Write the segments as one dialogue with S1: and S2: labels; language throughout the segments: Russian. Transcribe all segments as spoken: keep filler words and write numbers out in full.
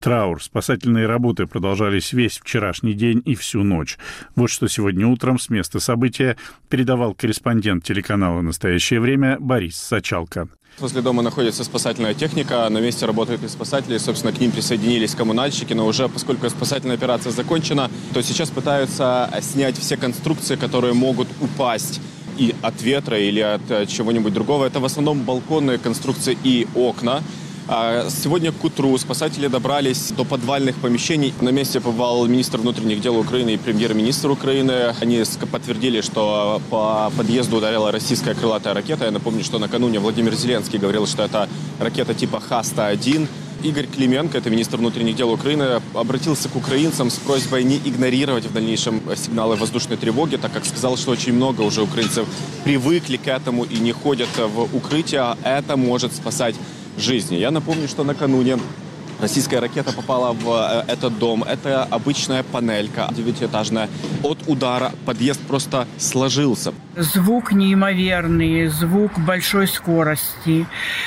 S1: траур. Спасательные работы продолжались весь вчерашний день и всю ночь. Вот что сегодня утром с места события передавал корреспондент телеканала «Настоящее время» Борис Сачалко.
S2: Возле дома находится спасательная техника, на месте работают и спасатели, собственно, к ним присоединились коммунальщики, но уже, поскольку спасательная операция закончена, то сейчас пытаются снять все конструкции, которые могут упасть и от ветра, или от чего-нибудь другого. Это в основном балконные конструкции и окна. Сегодня к утру спасатели добрались до подвальных помещений. На месте побывал министр внутренних дел Украины и премьер-министр Украины. Они подтвердили, что по подъезду ударила российская крылатая ракета. Я напомню, что накануне Владимир Зеленский говорил, что это ракета типа Х сто один. Игорь Клименко, это министр внутренних дел Украины, обратился к украинцам с просьбой не игнорировать в дальнейшем сигналы воздушной тревоги, так как сказал, что очень много уже украинцев привыкли к этому и не ходят в укрытие. Это может спасать жизни. Я напомню, что накануне российская ракета попала в этот дом. Это обычная панелька девятиэтажная. От удара подъезд просто сложился.
S3: Звук неимоверный, звук большой скорости,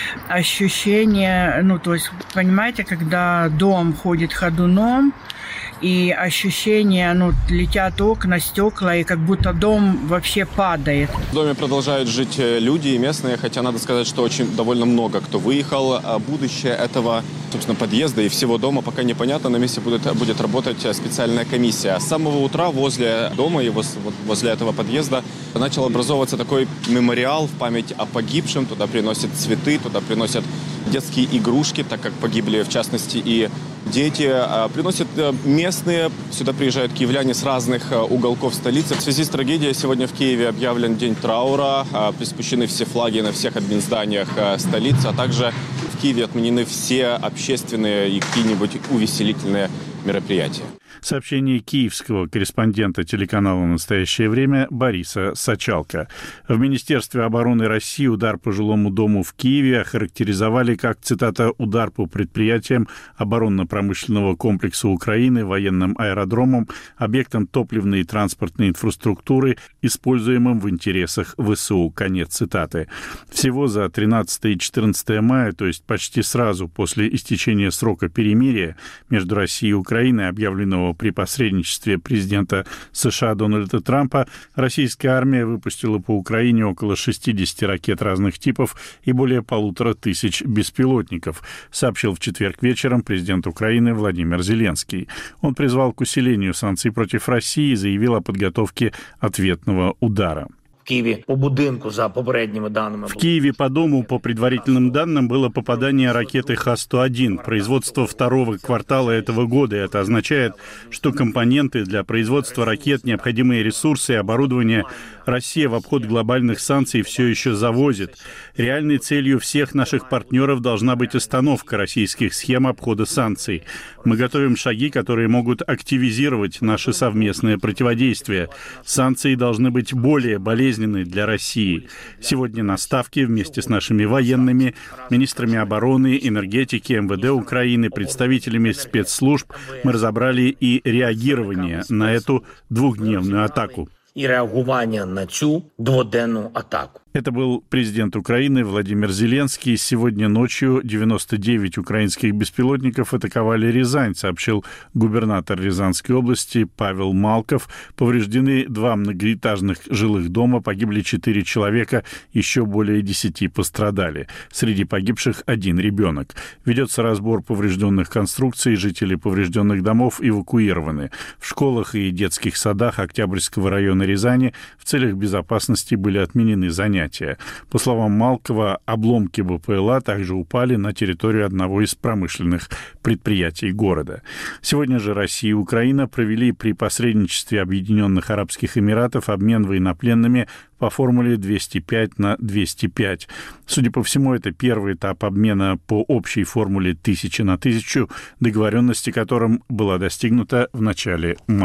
S3: ощущение, ну, то есть, понимаете, когда дом ходит ходуном, и ощущение, ну, летят окна, стекла, и как будто дом вообще падает.
S2: В доме продолжают жить люди и местные, хотя надо сказать, что очень довольно много кто выехал. Будущее этого, собственно, подъезда и всего дома пока непонятно. На месте будет, будет работать специальная комиссия. С самого утра возле дома и возле этого подъезда начал образовываться такой мемориал в память о погибшем. Туда приносят цветы, туда приносят детские игрушки, так как погибли, в частности, и дети. Приносят местные, сюда приезжают киевляне с разных уголков столицы. В связи с трагедией сегодня в Киеве объявлен день траура, приспущены все флаги на всех админзданиях столицы, а также в Киеве отменены все общественные и какие-нибудь увеселительные мероприятия.
S1: Сообщение киевского корреспондента телеканала «Настоящее время» Бориса Сачалко. В Министерстве обороны России удар по жилому дому в Киеве охарактеризовали как, цитата, «удар по предприятиям оборонно-промышленного комплекса Украины, военным аэродромам, объектам топливной и транспортной инфраструктуры, используемым в интересах ВСУ». Конец цитаты. Всего за тринадцатое и четырнадцатое мая, то есть почти сразу после истечения срока перемирия между Россией и Украиной, объявленного при посредничестве президента США Дональда Трампа, российская армия выпустила по Украине около шестидесяти ракет разных типов и более полутора тысяч беспилотников, сообщил в четверг вечером президент Украины Владимир Зеленский. Он призвал к усилению санкций против России и заявил о подготовке ответного удара.
S4: В Киеве по будинку, за попередними данными.
S1: В Киеве по дому, по предварительным данным, было попадание ракеты Х сто один, производство второго квартала этого года. Это означает, что компоненты для производства ракет, необходимые ресурсы и оборудование Россия в обход глобальных санкций все еще завозит. Реальной целью всех наших партнеров должна быть остановка российских схем обхода санкций. Мы готовим шаги, которые могут активизировать наше совместное противодействие. Санкции должны быть более болезненными для России. Сегодня на Ставке вместе с нашими военными, министрами обороны, энергетики, эм вэ дэ Украины, представителями спецслужб мы разобрали и реагирование на эту двухдневную атаку.
S4: И реагирование на цю дводенную атаку.
S1: Это был президент Украины Владимир Зеленский. Сегодня ночью девяносто девять украинских беспилотников атаковали Рязань, сообщил губернатор Рязанской области Павел Малков. Повреждены два многоэтажных жилых дома, погибли четыре человека, еще более десяти пострадали. Среди погибших один ребенок. Ведется разбор поврежденных конструкций, жители поврежденных домов эвакуированы. В школах и детских садах Октябрьского района Рязани в целях безопасности были отменены занятия. По словам Малкова, обломки бэ пэ эл а также упали на территорию одного из промышленных предприятий города. Сегодня же Россия и Украина провели при посредничестве Объединенных Арабских Эмиратов обмен военнопленными по формуле двести пять на двести пять. Судя по всему, это первый этап обмена по общей формуле тысяча на тысячу, договоренность о котором была достигнута в начале мая.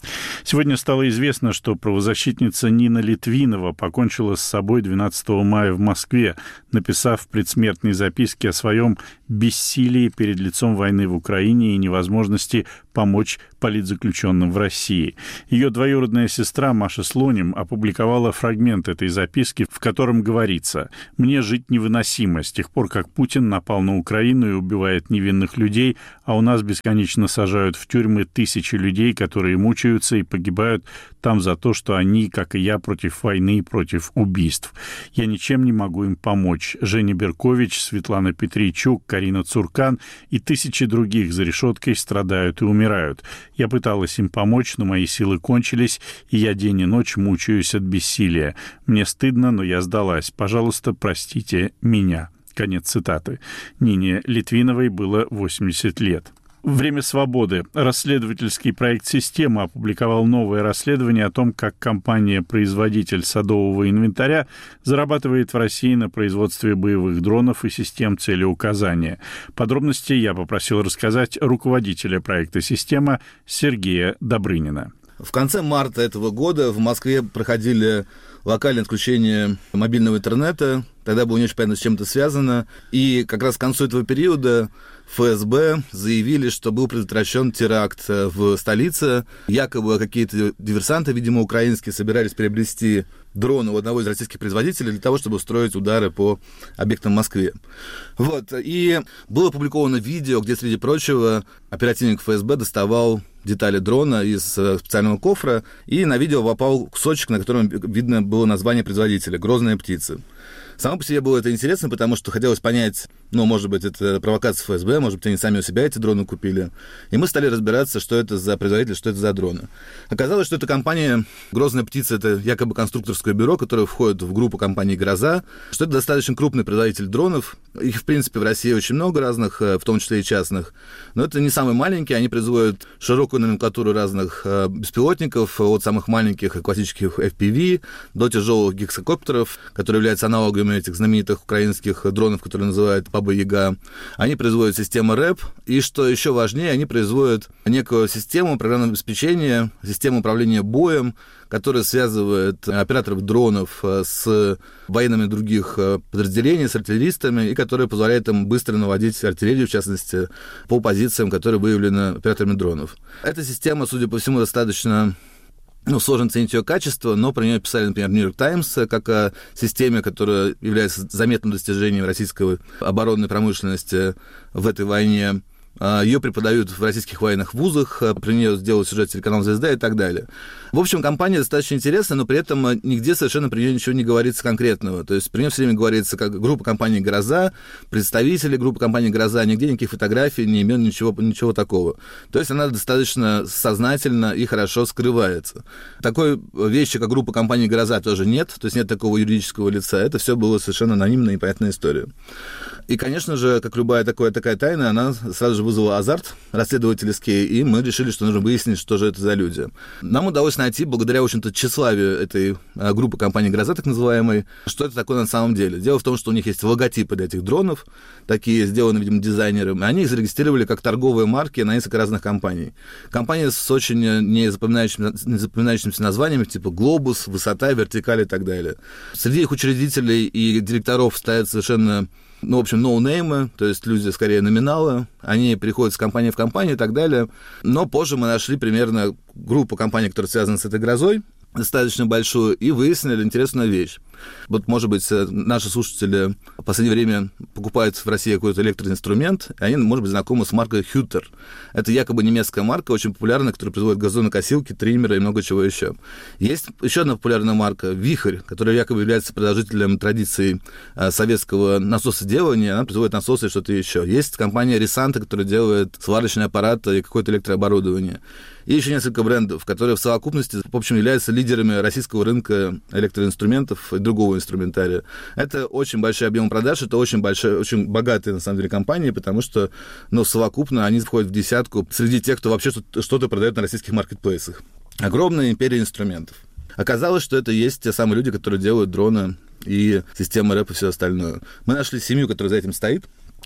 S1: Сегодня стало известно, что правозащитница Нина Литвинова покончила с собой двенадцатого мая в Москве, написав в предсмертной записке о своем бессилии перед лицом войны в Украине и невозможности помочь политзаключенным в России. Ее двоюродная сестра Маша Слоним опубликовала фрагмент этой записки, в котором говорится: «Мне жить невыносимо с тех пор, как Путин напал на Украину и убивает невинных людей, а у нас бесконечно сажают в тюрьмы тысячи людей, которые мучаются и погибают там за то, что они, как и я, против войны и против убийств. Я ничем не могу им помочь. Женя Беркович, Светлана Петричук, Карина Цуркан и тысячи других за решеткой страдают и умирают. Я пыталась им помочь, но мои силы кончились, и я день и ночь мучаюсь от бессилия. Мне стыдно, но я сдалась. Пожалуйста, простите меня». Конец цитаты. Нине Литвиновой было восемьдесят лет. «Время свободы». Расследовательский проект «Система» опубликовал новое расследование о том, как компания-производитель садового инвентаря зарабатывает в России на производстве боевых дронов и систем целеуказания. Подробности я попросил рассказать руководителя проекта «Система» Сергея Добрынина.
S5: В конце марта этого года в Москве проходили локальное отключение мобильного интернета. Тогда было не очень понятно, с чем это связано. И как раз к концу этого периода эф эс бэ заявили, что был предотвращен теракт в столице. Якобы какие-то диверсанты, видимо, украинские, собирались приобрести дроны у одного из российских производителей для того, чтобы устроить удары по объектам в Москве. Вот. И было опубликовано видео, где, среди прочего, оперативник эф эс бэ доставал детали дрона из специального кофра, и на видео попал кусочек, на котором видно было название производителя «Грозная птица». Само по себе было это интересно, потому что хотелось понять, ну, может быть, это провокация эф эс бэ, может быть, они сами у себя эти дроны купили. И мы стали разбираться, что это за производитель, что это за дроны. Оказалось, что эта компания «Грозная птица» — это якобы конструкторское бюро, которое входит в группу компании «Гроза», что это достаточно крупный производитель дронов. Их, в принципе, в России очень много разных, в том числе и частных. Но это не самые маленькие, они производят широкую номенклатуру разных беспилотников, от самых маленьких классических эф пи ви до тяжелых гексакоптеров, которые являются аналогами этих знаменитых украинских дронов, которые называют Баба-Яга. Они производят систему рэп, и, что еще важнее, они производят некую систему программного обеспечения, систему управления боем, которая связывает операторов дронов с военными других подразделений, с артиллеристами, и которая позволяет им быстро наводить артиллерию, в частности, по позициям, которые выявлены операторами дронов. Эта система, судя по всему, достаточно... Ну, сложно ценить ее качество, но про нее писали, например, «Нью-Йорк Таймс», как о системе, которая является заметным достижением российской оборонной промышленности в этой войне. Ее преподают в российских военных вузах, про нее сделал сюжет телеканал «Звезда» и так далее. В общем, компания достаточно интересная, но при этом нигде совершенно про нее ничего не говорится конкретного. То есть про нее все время говорится как группа компании «Гроза», представители группы компании «Гроза», нигде никаких фотографий, ни имен, ничего, ничего такого. То есть она достаточно сознательно и хорошо скрывается. Такой вещи, как группа компании «Гроза», тоже нет, то есть нет такого юридического лица. Это все было совершенно анонимная и понятная история. И, конечно же, как любая такая, такая тайна, она сразу же вызвала азарт расследовательский, и мы решили, что нужно выяснить, что же это за люди. Нам удалось найти, благодаря, в общем-то, тщеславию этой группы компании «Гроза», так называемой, что это такое на самом деле. Дело в том, что у них есть логотипы для этих дронов, такие сделаны, видимо, дизайнером, и они их зарегистрировали как торговые марки на несколько разных компаний. Компании с очень не запоминающимися, не запоминающимися названиями, типа «Глобус», «Высота», «Вертикаль» и так далее. Среди их учредителей и директоров стоят совершенно... Ну, в общем, ноунеймы, то есть люди, скорее, номиналы, они приходят с компании в компанию и так далее. Но позже мы нашли примерно группу компаний, которые связаны с этой грозой, достаточно большую, и выяснили интересную вещь. Вот, может быть, наши слушатели в последнее время покупают в России какой-то электроинструмент, и они, может быть, знакомы с маркой Hütter. Это якобы немецкая марка, очень популярная, которая производит газонокосилки, триммеры и много чего еще. Есть еще одна популярная марка Вихрь, которая якобы является продолжителем традиций советского насосоделания. Она производит насосы и что-то еще. Есть компания Ресанта, которая делает сварочные аппараты и какое-то электрооборудование. И еще несколько брендов, которые в совокупности, в общем, являются лидерами российского рынка электроинструментов и другого инструментария. Это очень большой объем продаж, это очень большая, очень богатые, на самом деле, компании, потому что, ну, совокупно они входят в десятку среди тех, кто вообще что-то продает на российских маркетплейсах. Огромная империя инструментов. Оказалось, что это есть те самые люди, которые делают дроны и системы рэп и все остальное. Мы нашли семью, которая за этим стоит.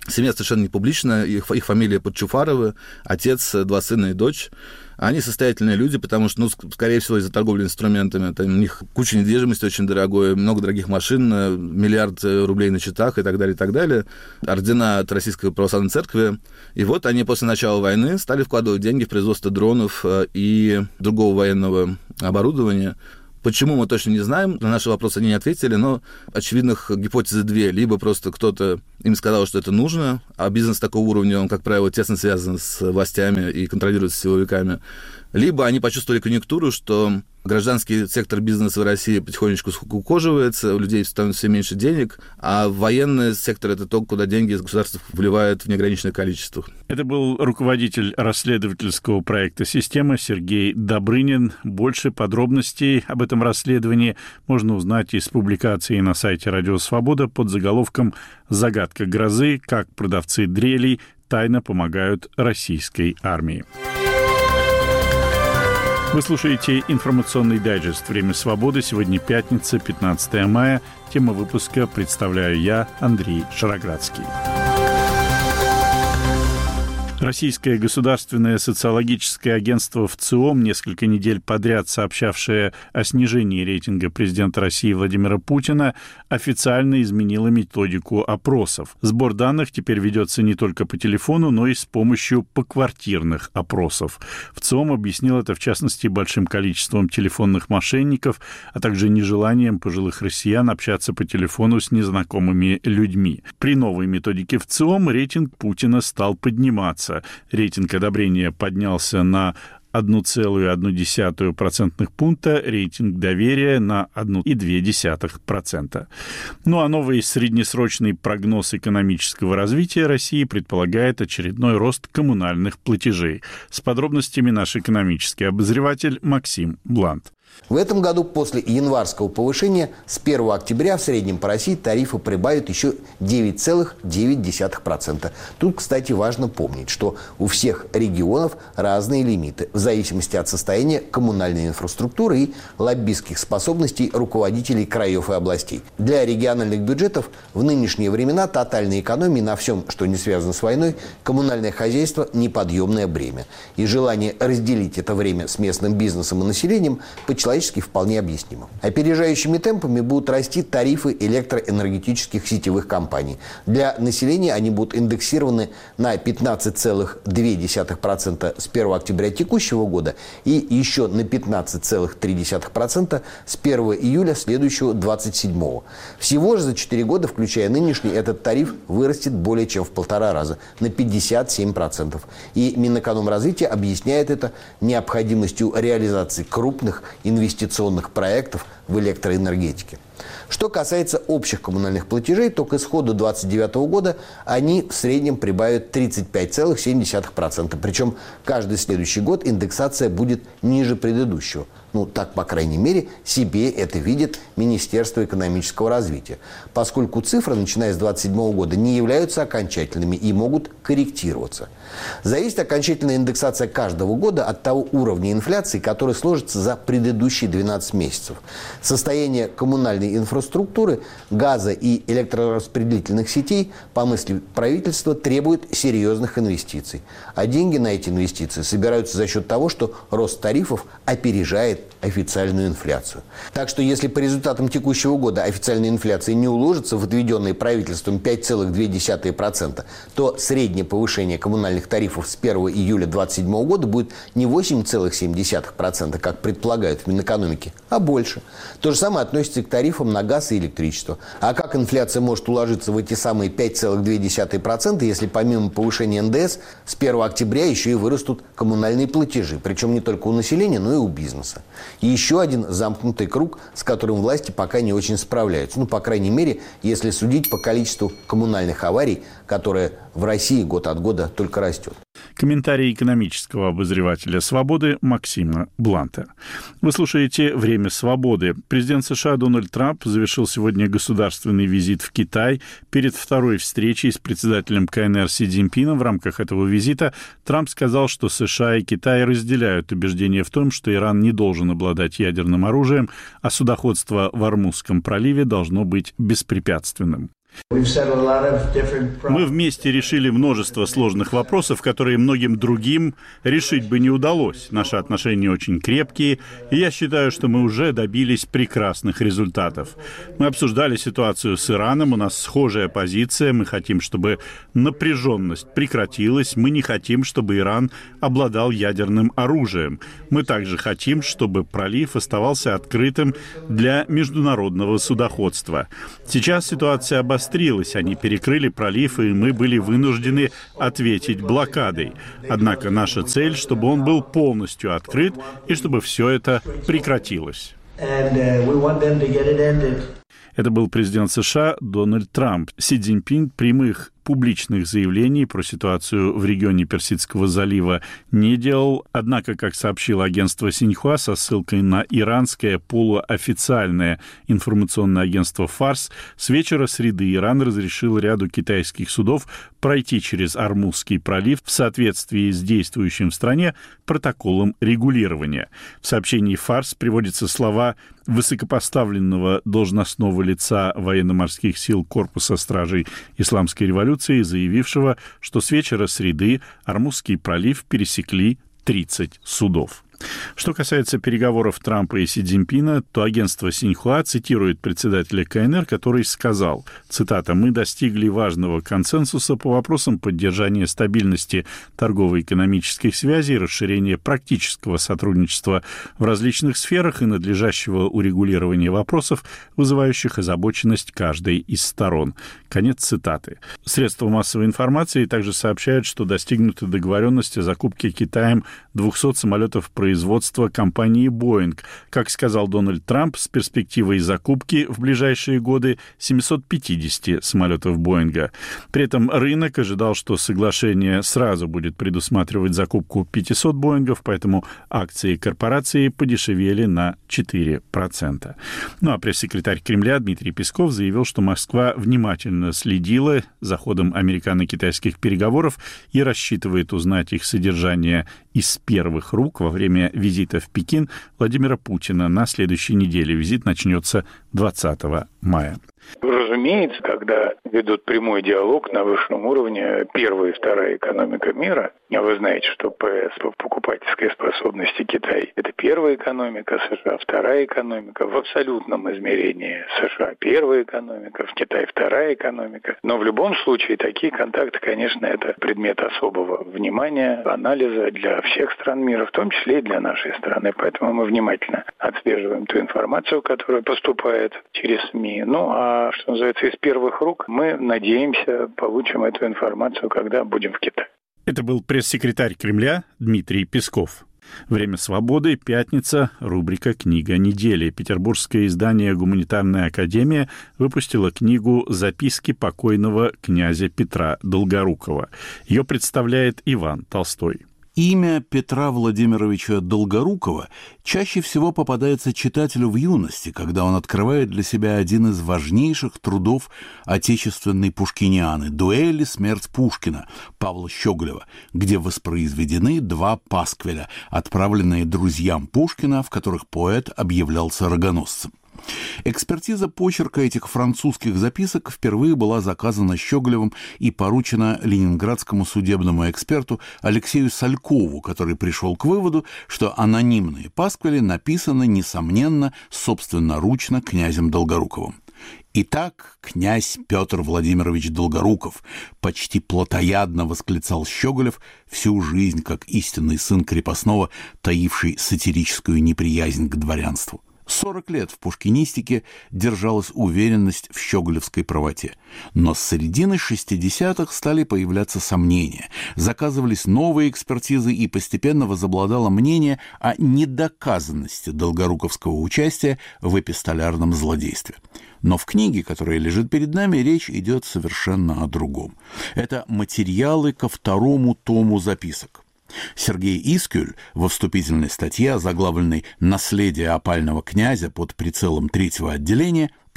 S5: Семья совершенно не публичная, их, их фамилия Подчуфаровы, отец, два сына и дочь. Они состоятельные люди, потому что, ну, скорее всего, из-за торговли инструментами. Там у них куча недвижимости очень дорогой, много дорогих машин, миллиард рублей на счетах и так далее, и так далее. Ордена от Российской Православной Церкви. И вот они после начала войны стали вкладывать деньги в производство дронов и другого военного оборудования. Почему, мы точно не знаем, на наши вопросы они не ответили, но очевидных гипотезы две. Либо просто кто-то им сказал, что это нужно, а бизнес такого уровня, он, как правило, тесно связан с властями и контролируется силовиками. Либо они почувствовали конъюнктуру, что гражданский сектор бизнеса в России потихонечку скукоживается, у людей становится все меньше денег, а военный сектор – это то, куда деньги из государства вливают в неограниченных количествах.
S1: Это был руководитель расследовательского проекта «Система» Сергей Добрынин. Больше подробностей об этом расследовании можно узнать из публикации на сайте «Радио Свобода» под заголовком «Загадка грозы. Как продавцы дрелей тайно помогают российской армии». Вы слушаете информационный дайджест «Время свободы». Сегодня пятница, пятнадцатое мая. Тема выпуска представляю я, Андрей Шароградский. Российское государственное социологическое агентство ВЦИОМ, несколько недель подряд сообщавшее о снижении рейтинга президента России Владимира Путина, официально изменило методику опросов. Сбор данных теперь ведется не только по телефону, но и с помощью поквартирных опросов. ВЦИОМ объяснил это, в частности, большим количеством телефонных мошенников, а также нежеланием пожилых россиян общаться по телефону с незнакомыми людьми. При новой методике ВЦИОМ рейтинг Путина стал подниматься. Рейтинг одобрения поднялся на одна целая одна десятая процентных пункта, рейтинг доверия на одна целая две десятых процента. Ну а новый среднесрочный прогноз экономического развития России предполагает очередной рост коммунальных платежей. С подробностями наш экономический обозреватель Максим Блант.
S6: В этом году после январского повышения с первого октября в среднем по России тарифы прибавят еще девять целых девять десятых процента. Тут, кстати, важно помнить, что у всех регионов разные лимиты в зависимости от состояния коммунальной инфраструктуры и лоббистских способностей руководителей краев и областей. Для региональных бюджетов в нынешние времена тотальной экономии на всем, что не связано с войной, коммунальное хозяйство – неподъемное бремя. И желание разделить это время с местным бизнесом и населением по-человечески вполне объяснимо. Опережающими темпами будут расти тарифы электроэнергетических сетевых компаний. Для населения они будут индексированы на пятнадцать целых две десятых процента с первого октября текущего года и еще на пятнадцать целых три десятых процента с первого июля следующего двадцать седьмого. Всего же за четыре года, включая нынешний, этот тариф вырастет более чем в полтора раза, на пятьдесят семь процентов. И Минэкономразвития объясняет это необходимостью реализации крупных инвестиционных проектов в электроэнергетике. Что касается общих коммунальных платежей, то к исходу две тысячи двадцать девятого года они в среднем прибавят тридцать пять целых семь десятых процента. Причем каждый следующий год индексация будет ниже предыдущего. Ну, так, по крайней мере, себе это видит Министерство экономического развития, поскольку цифры, начиная с две тысячи двадцать седьмого года, не являются окончательными и могут корректироваться. Зависит окончательная индексация каждого года от того уровня инфляции, который сложится за предыдущие двенадцать месяцев. Состояние коммунальной инфраструктуры, газа и электрораспределительных сетей, по мысли правительства, требует серьезных инвестиций. А деньги на эти инвестиции собираются за счет того, что рост тарифов опережает официальную инфляцию. Так что если по результатам текущего года официальная инфляция не уложится в отведенные правительством пять целых две десятых процента, то среднее повышение коммунальных тарифов с первого июля две тысячи двадцать седьмого года будет не восемь целых семь десятых процента, как предполагают в Минэкономике, а больше. То же самое относится и к тарифам на газ и электричество. А как инфляция может уложиться в эти самые пять целых две десятых процента, если помимо повышения эн дэ эс с первого октября еще и вырастут коммунальные платежи, причем не только у населения, но и у бизнеса. И еще один замкнутый круг, с которым власти пока не очень справляются. Ну, по крайней мере, если судить по количеству коммунальных аварий, которое в России год от года только растет.
S1: Комментарий экономического обозревателя «Свободы» Максима Бланта. Вы слушаете «Время свободы». Президент США Дональд Трамп завершил сегодня государственный визит в Китай. Перед второй встречей с председателем ка эн эр Си Цзиньпином в рамках этого визита Трамп сказал, что США и Китай разделяют убеждение в том, что Иран не должен обладать ядерным оружием, а судоходство в Ормузском проливе должно быть беспрепятственным. Мы вместе решили множество сложных вопросов, которые многим другим решить бы не удалось. Наши отношения очень крепкие, и я считаю, что мы уже добились прекрасных результатов. Мы обсуждали ситуацию с Ираном, у нас схожая позиция, мы хотим, чтобы напряженность прекратилась, мы не хотим, чтобы Иран обладал ядерным оружием. Мы также хотим, чтобы пролив оставался открытым для международного судоходства. Сейчас ситуация обострилась. Они перекрыли пролив, и мы были вынуждены ответить блокадой. Однако наша цель, чтобы он был полностью открыт и чтобы все это прекратилось. Это был президент США Дональд Трамп. Си Цзиньпин прямых публичных заявлений про ситуацию в регионе Персидского залива не делал. Однако, как сообщило агентство Синьхуа со ссылкой на иранское полуофициальное информационное агентство «Фарс», с вечера среды Иран разрешил ряду китайских судов пройти через Ормузский пролив в соответствии с действующим в стране протоколом регулирования. В сообщении «Фарс» приводятся слова высокопоставленного должностного лица военно-морских сил Корпуса стражей Исламской революции, заявившего, что с вечера среды Ормузский пролив пересекли тридцать судов. Что касается переговоров Трампа и Си Цзиньпина, то агентство Синьхуа цитирует председателя ка эн эр, который сказал, цитата, «Мы достигли важного консенсуса по вопросам поддержания стабильности торгово-экономических связей, расширения практического сотрудничества в различных сферах и надлежащего урегулирования вопросов, вызывающих озабоченность каждой из сторон». Конец цитаты. Средства массовой информации также сообщают, что достигнуты договоренности о закупке Китаем двухсот самолетов производства компании «Боинг». Как сказал Дональд Трамп, с перспективой закупки в ближайшие годы семисот пятидесяти самолетов «Боинга». При этом рынок ожидал, что соглашение сразу будет предусматривать закупку пятисот «Боингов», поэтому акции корпорации подешевели на четыре процента. Ну а пресс-секретарь Кремля Дмитрий Песков заявил, что Москва внимательно следила за ходом американо-китайских переговоров и рассчитывает узнать их содержание из первых рук во время визита в Пекин Владимира Путина на следующей неделе. Визит начнется двадцатого мая.
S7: Разумеется, когда ведут прямой диалог на высшем уровне первая и вторая экономика мира, а вы знаете, что ПС по покупательской способности Китай – это первая экономика США, вторая экономика в абсолютном измерении США – первая экономика, в Китае вторая экономика. Но в любом случае такие контакты, конечно, это предмет особого внимания, анализа для всех стран мира, в том числе и для нашей страны. Поэтому мы внимательно отслеживаем ту информацию, которая поступает через СМИ. Ну, а что называется, из первых рук мы, надеемся, получим эту информацию, когда будем в Китае.
S1: Это был пресс-секретарь Кремля Дмитрий Песков. Время свободы, пятница, рубрика «Книга недели». Петербургское издание «Гуманитарная академия» выпустило книгу «Записки покойного князя Петра Долгорукова». Ее представляет Иван Толстой.
S8: Имя Петра Владимировича Долгорукова чаще всего попадается читателю в юности, когда он открывает для себя один из важнейших трудов отечественной пушкинианы «Дуэли. Смерть Пушкина» Павла Щеголева, где воспроизведены два пасквиля, отправленные друзьям Пушкина, в которых поэт объявлялся рогоносцем. Экспертиза почерка этих французских записок впервые была заказана Щеголевым и поручена ленинградскому судебному эксперту Алексею Салькову, который пришел к выводу, что анонимные пасквили написаны, несомненно, собственноручно князем Долгоруковым. «Итак, князь Петр Владимирович Долгоруков», почти плотоядно восклицал Щеголев, всю жизнь, как истинный сын крепостного, таивший сатирическую неприязнь к дворянству. Сорок лет в пушкинистике держалась уверенность в щеголевской правоте. Но с середины шестидесятых стали появляться сомнения. Заказывались новые экспертизы, и постепенно возобладало мнение о недоказанности долгоруковского участия в эпистолярном злодействе. Но в книге, которая лежит перед нами, речь идет совершенно о другом. Это материалы ко второму тому записок. Сергей Искюль во вступительной статье, озаглавленной «Наследие опального князя» под прицелом третьего отделения,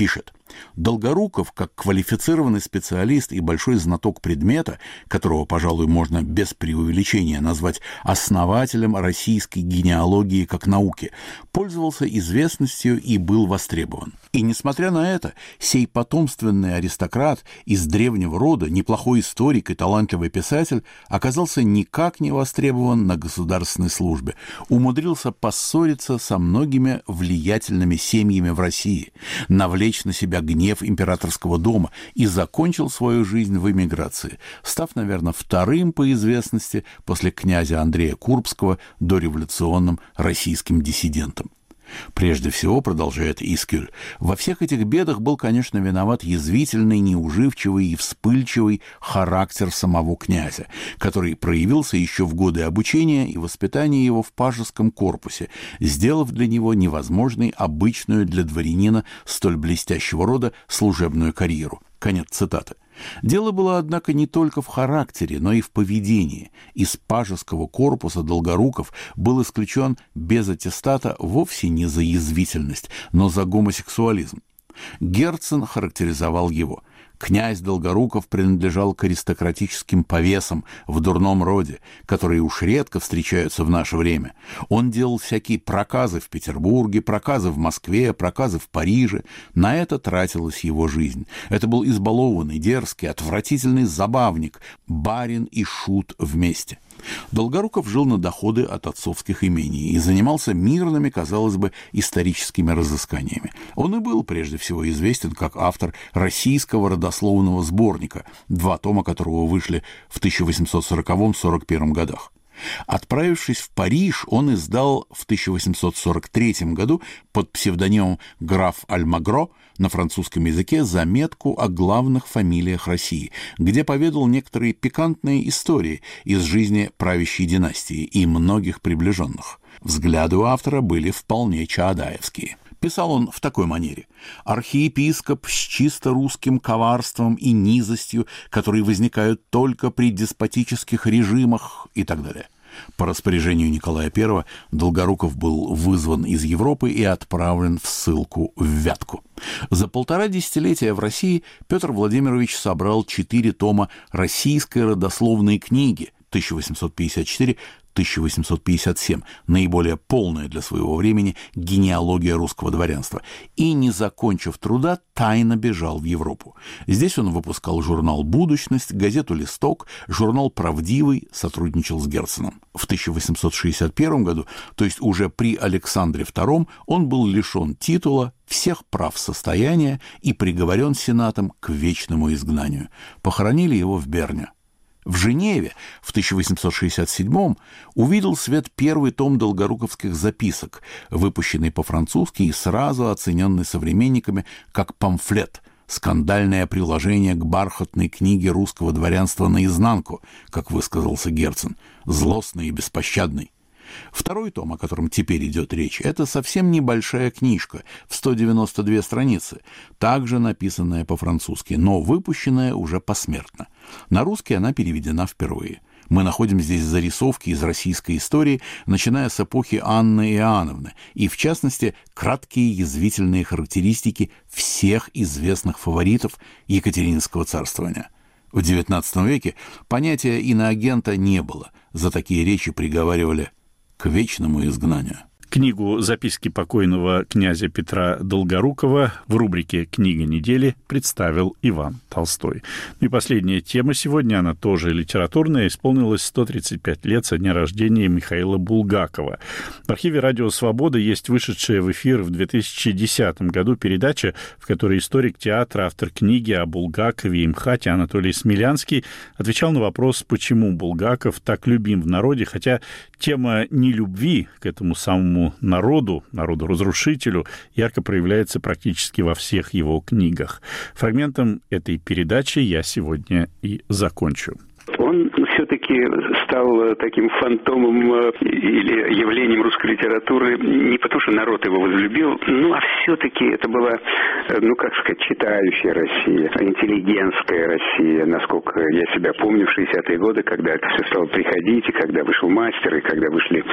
S8: пишет: Долгоруков, как квалифицированный специалист и большой знаток предмета, которого, пожалуй, можно без преувеличения назвать основателем российской генеалогии как науки, пользовался известностью и был востребован. И, несмотря на это, сей потомственный аристократ из древнего рода, неплохой историк и талантливый писатель, оказался никак не востребован на государственной службе, умудрился поссориться со многими влиятельными семьями в России, навлечь на себя гнев императорского дома и закончил свою жизнь в эмиграции, став, наверное, вторым по известности после князя Андрея Курбского дореволюционным российским диссидентом. Прежде всего, продолжает Искюль, во всех этих бедах был, конечно, виноват язвительный, неуживчивый и вспыльчивый характер самого князя, который проявился еще в годы обучения и воспитания его в пажеском корпусе, сделав для него невозможной обычную для дворянина столь блестящего рода служебную карьеру. Конец цитаты. Дело было, однако, не только в характере, но и в поведении. Из пажеского корпуса Долгоруков был исключен без аттестата вовсе не за язвительность, но за гомосексуализм. Герцен характеризовал его: князь Долгоруков принадлежал к аристократическим повесам в дурном роде, которые уж редко встречаются в наше время. Он делал всякие проказы в Петербурге, проказы в Москве, проказы в Париже. На это тратилась его жизнь. Это был избалованный, дерзкий, отвратительный забавник, барин и шут вместе. Долгоруков жил на доходы от отцовских имений и занимался мирными, казалось бы, историческими разысканиями. Он и был прежде всего известен как автор российского родословного сборника, два тома которого вышли в тысяча восемьсот сороковом — сорок первом годах. Отправившись в Париж, он издал в тысяча восемьсот сорок третьем году под псевдонимом граф Альмагро на французском языке заметку о главных фамилиях России, где поведал некоторые пикантные истории из жизни правящей династии и многих приближенных. Взгляды у автора были вполне чаадаевские. Писал он в такой манере: «Архиепископ с чисто русским коварством и низостью, которые возникают только при деспотических режимах» и так далее. По распоряжению Николая Первого Долгоруков был вызван из Европы и отправлен в ссылку в Вятку. За полтора десятилетия в России Петр Владимирович собрал четыре тома российской родословной книги тысяча восемьсот пятьдесят четыре — тысяча восемьсот пятьдесят семь, наиболее полная для своего времени генеалогия русского дворянства, и, не закончив труда, тайно бежал в Европу. Здесь он выпускал журнал «Будущность», газету «Листок», журнал «Правдивый», сотрудничал с Герценом. В тысяча восемьсот шестьдесят первом году, то есть уже при Александре Втором, он был лишен титула, всех прав состояния и приговорен Сенатом к вечному изгнанию. Похоронили его в Берне. В Женеве в тысяча восемьсот шестьдесят седьмом увидел свет первый том долгоруковских записок, выпущенный по-французски и сразу оцененный современниками как памфлет, скандальное приложение к бархатной книге русского дворянства наизнанку, как высказался Герцен, злостный и беспощадный. Второй том, о котором теперь идет речь, это совсем небольшая книжка в сто девяносто две страницы, также написанная по-французски, но выпущенная уже посмертно. На русский она переведена впервые. Мы находим здесь зарисовки из российской истории, начиная с эпохи Анны Иоанновны, и, в частности, краткие язвительные характеристики всех известных фаворитов Екатерининского царствования. В девятнадцатом веке понятия иноагента не было, за такие речи приговаривали к вечному изгнанию.
S1: Книгу «Записки покойного князя Петра Долгорукова» в рубрике «Книга недели» представил Иван Толстой. И последняя тема сегодня, она тоже литературная, исполнилось сто тридцать пять лет со дня рождения Михаила Булгакова. В архиве «Радио Свобода» есть вышедшая в эфир в две тысячи десятом году передача, в которой историк театра, автор книги о Булгакове и МХАТе Анатолий Смелянский отвечал на вопрос, почему Булгаков так любим в народе, хотя тема нелюбви к этому самому народу, народу-разрушителю, ярко проявляется практически во всех его книгах. Фрагментом этой передачи я сегодня и закончу.
S9: Он все-таки стал таким фантомом или явлением русской литературы не потому, что народ его возлюбил, ну, а все-таки это была, ну, как сказать, читающая Россия, интеллигентская Россия, насколько я себя помню в шестидесятые годы, когда это все стало приходить, и когда вышел «Мастер», и когда вышли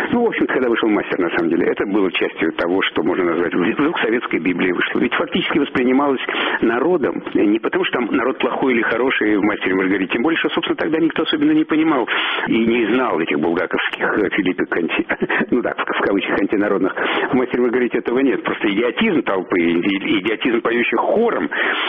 S9: Ну, в общем-то, когда вышел «Мастер», на самом деле, это было частью того, что можно назвать, вдруг советской Библии вышло. Ведь фактически воспринималось народом не потому, что там народ плохой или хороший в «Мастере и Маргарите», тем более, что, собственно, тогда никто особенно не понимал и не знал этих булгаковских филиппик анти... ну да, в кавычках антинародных. В «Мастере и Маргарите» этого нет. Просто идиотизм толпы, идиотизм поющих хором.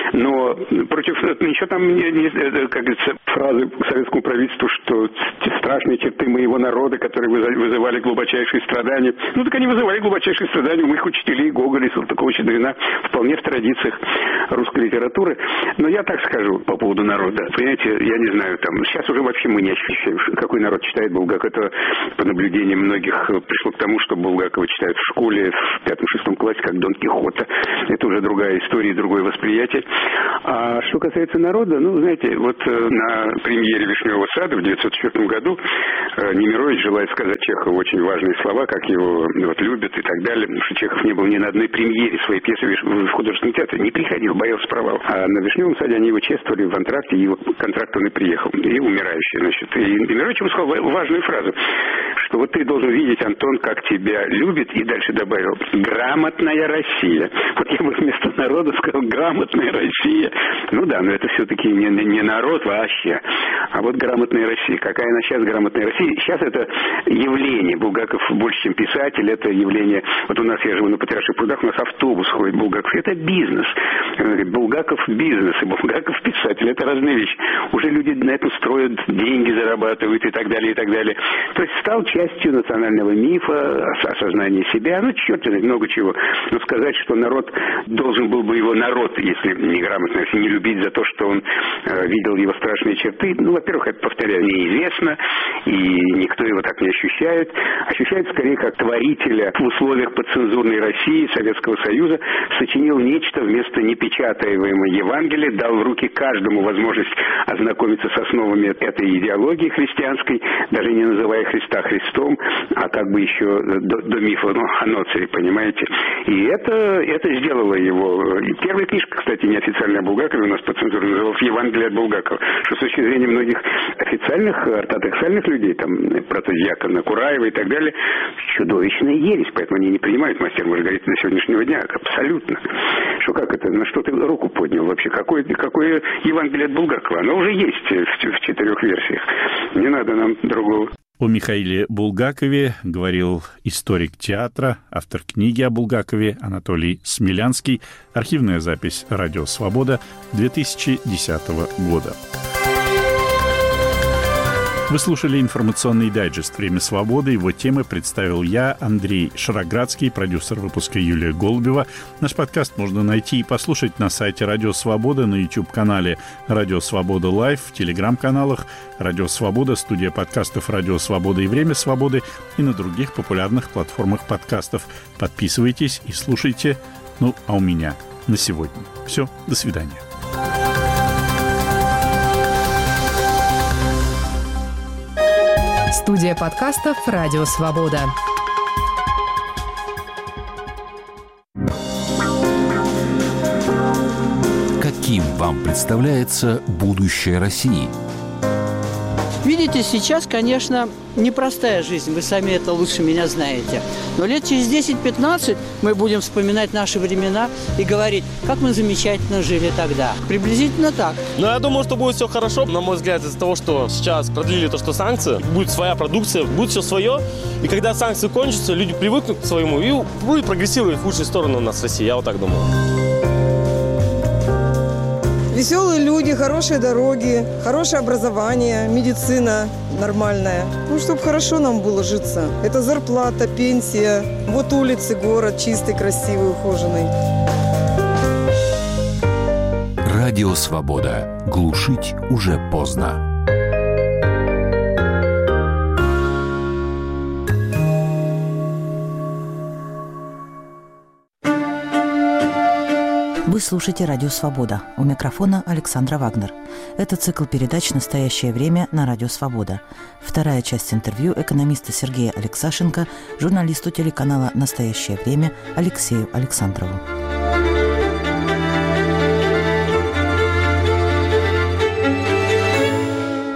S9: Но против еще там, как говорится, фразы советскому правительству, что страшные черты моего народа, которые вызывали глубочайшие страдания. Ну, так они вызывали глубочайшие страдания у моих учителей Гоголя и Салтыкова-Щедрина, вполне в традициях русской литературы. Но я так скажу по поводу народа. Понимаете, я не знаю, там, сейчас уже вообще мы не ощущаем, какой народ читает Булгакова. Это, по наблюдениям многих, пришло к тому, что Булгакова читают в школе в пятом-шестом классе, как Дон Кихота. Это уже другая история, другое восприятие. А что касается народа, ну, знаете, вот на премьере «Вишневого сада» в девятьсот четвёртом году Немирович желает сказать Чехову очень важные слова, как его вот, любят и так далее, потому что Чехов не был ни на одной премьере своей пьесы в художественном театре, не приходил, боялся провала. А на «Вишневом саде» они его чествовали в антракте, и его контракт он и приехал, и умирающий, значит. И Немирович ему сказал важную фразу, что вот ты должен видеть, Антон, как тебя любит, и дальше добавил: грамотная Россия. Вот я бы вместо народа сказал грамотная Россия. Ну да, но это все-таки не, не народ вообще, а вот грамотная Россия. Какая она сейчас грамотная Россия? Сейчас это явление. Булгаков больше, чем писатель, это явление. Вот у нас, я живу на Патриарших прудах, у нас автобус ходит Булгаков. Это бизнес. Булгаков бизнес и Булгаков писатель. Это разные вещи. Уже люди на этом строят, деньги зарабатывают и так далее, и так далее. То есть стал частью национального мифа, осознания себя. Ну, черт знает, много чего. Но сказать, что народ должен был бы его народ, если неграмотно, если не любить за то, что он э, видел его страшные черты, ну, во-первых, это, повторяю, неизвестно, и никто его так не ощущает. Ощущает скорее как творителя в условиях подцензурной России, Советского Союза, сочинил нечто вместо непечатаемого Евангелия, дал в руки каждому возможность ознакомиться с основами этой идеологии христианской, даже не называя Христа Христом, а как бы еще до, до мифа, ну, о ноции, понимаете. И это, это сделало его. И первая книжка, кстати, неофициальная о Булгакове, у нас по цензуре называлась «Евангелие от Булгакова», что с точки зрения многих официальных, ортодоксальных людей, там, протодиакона Кураева и так далее, чудовищная ересь, поэтому они не принимают «Мастер и Маргариту» до сегодняшнего дня, абсолютно. Что как это, на что ты руку поднял вообще? Какое, какое Евангелие от Булгакова? Оно уже есть в, в четырех версиях. Не надо нам другого.
S1: О Михаиле Булгакове говорил историк театра, автор книги о Булгакове Анатолий Смелянский. Архивная запись «Радио Свобода» две тысячи десятого года. Вы слушали информационный дайджест «Время свободы». Его темы представил я, Андрей Шароградский, продюсер выпуска Юлия Голубева. Наш подкаст можно найти и послушать на сайте «Радио Свобода», на YouTube-канале «Радио Свобода Лайв», в телеграм-каналах «Радио Свобода», студия подкастов «Радио Свобода» и «Время свободы» и на других популярных платформах подкастов. Подписывайтесь и слушайте. Ну, а у меня на сегодня все. До свидания.
S10: Студия подкастов «Радио Свобода».
S8: Каким вам представляется будущее России?
S11: Видите, сейчас, конечно, непростая жизнь, вы сами это лучше меня знаете. Но лет через десять-пятнадцать мы будем вспоминать наши времена и говорить, как мы замечательно жили тогда. Приблизительно так.
S12: Но я думаю, что будет все хорошо. На мой взгляд, из-за того, что сейчас продлили то, что санкции, будет своя продукция, будет все свое. И когда санкции кончатся, люди привыкнут к своему и будет прогрессировать в лучшую сторону у нас в России. Я вот так думаю.
S13: Веселые люди, хорошие дороги, хорошее образование, медицина нормальная. Ну, чтобы хорошо нам было житься. Это зарплата, пенсия. Вот улицы, город чистый, красивый, ухоженный.
S8: Радио Свобода. Глушить уже поздно.
S14: Вы слушаете «Радио Свобода». У микрофона Александра Вагнер. Это цикл передач «Настоящее время» на «Радио Свобода». Вторая часть интервью экономиста Сергея Алексашенко журналисту телеканала «Настоящее время» Алексею Александрову.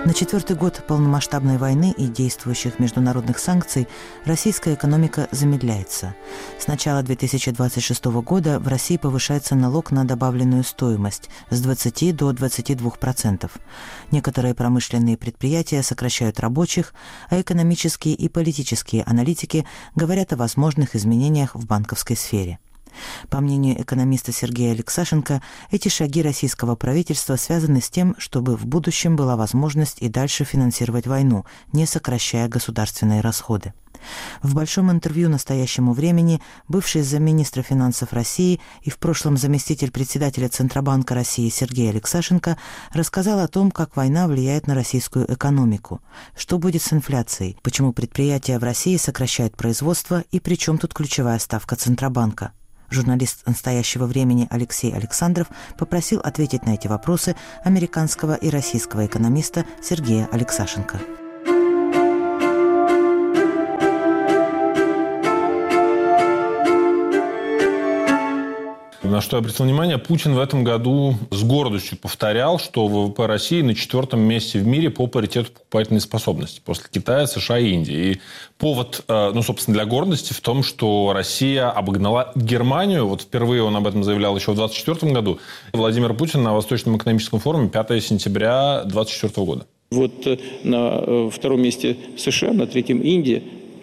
S14: На четвертый год полномасштабной войны и действующих международных санкций российская экономика замедляется. С начала две тысячи двадцать шестого года в России повышается налог на добавленную стоимость с двадцати до двадцати двух процентов. Некоторые промышленные предприятия сокращают рабочих, а экономические и политические аналитики говорят о возможных изменениях в банковской сфере. По мнению экономиста Сергея Алексашенко, эти шаги российского правительства связаны с тем, чтобы в будущем была возможность и дальше финансировать войну, не сокращая государственные расходы. В большом интервью «Настоящему времени» бывший замминистра финансов России и в прошлом заместитель председателя Центробанка России Сергей Алексашенко рассказал о том, как война влияет на российскую экономику, что будет с инфляцией, почему предприятия в России сокращают производство и при чем тут ключевая ставка Центробанка. Журналист «Настоящего времени» Алексей Александров попросил ответить на эти вопросы американского и российского экономиста Сергея Алексашенко.
S15: На что я обратил внимание, Путин в этом году с гордостью повторял, что ВВП России на четвертом месте в мире по паритету покупательной способности после Китая, США и Индии. И повод, ну, собственно, для гордости в том, что Россия обогнала Германию. Вот впервые он об этом заявлял еще в двадцать четвёртом году. Владимир Путин на Восточном экономическом форуме пятого сентября двадцать четвёртого года.
S16: Вот на втором месте США, на третьем Индия.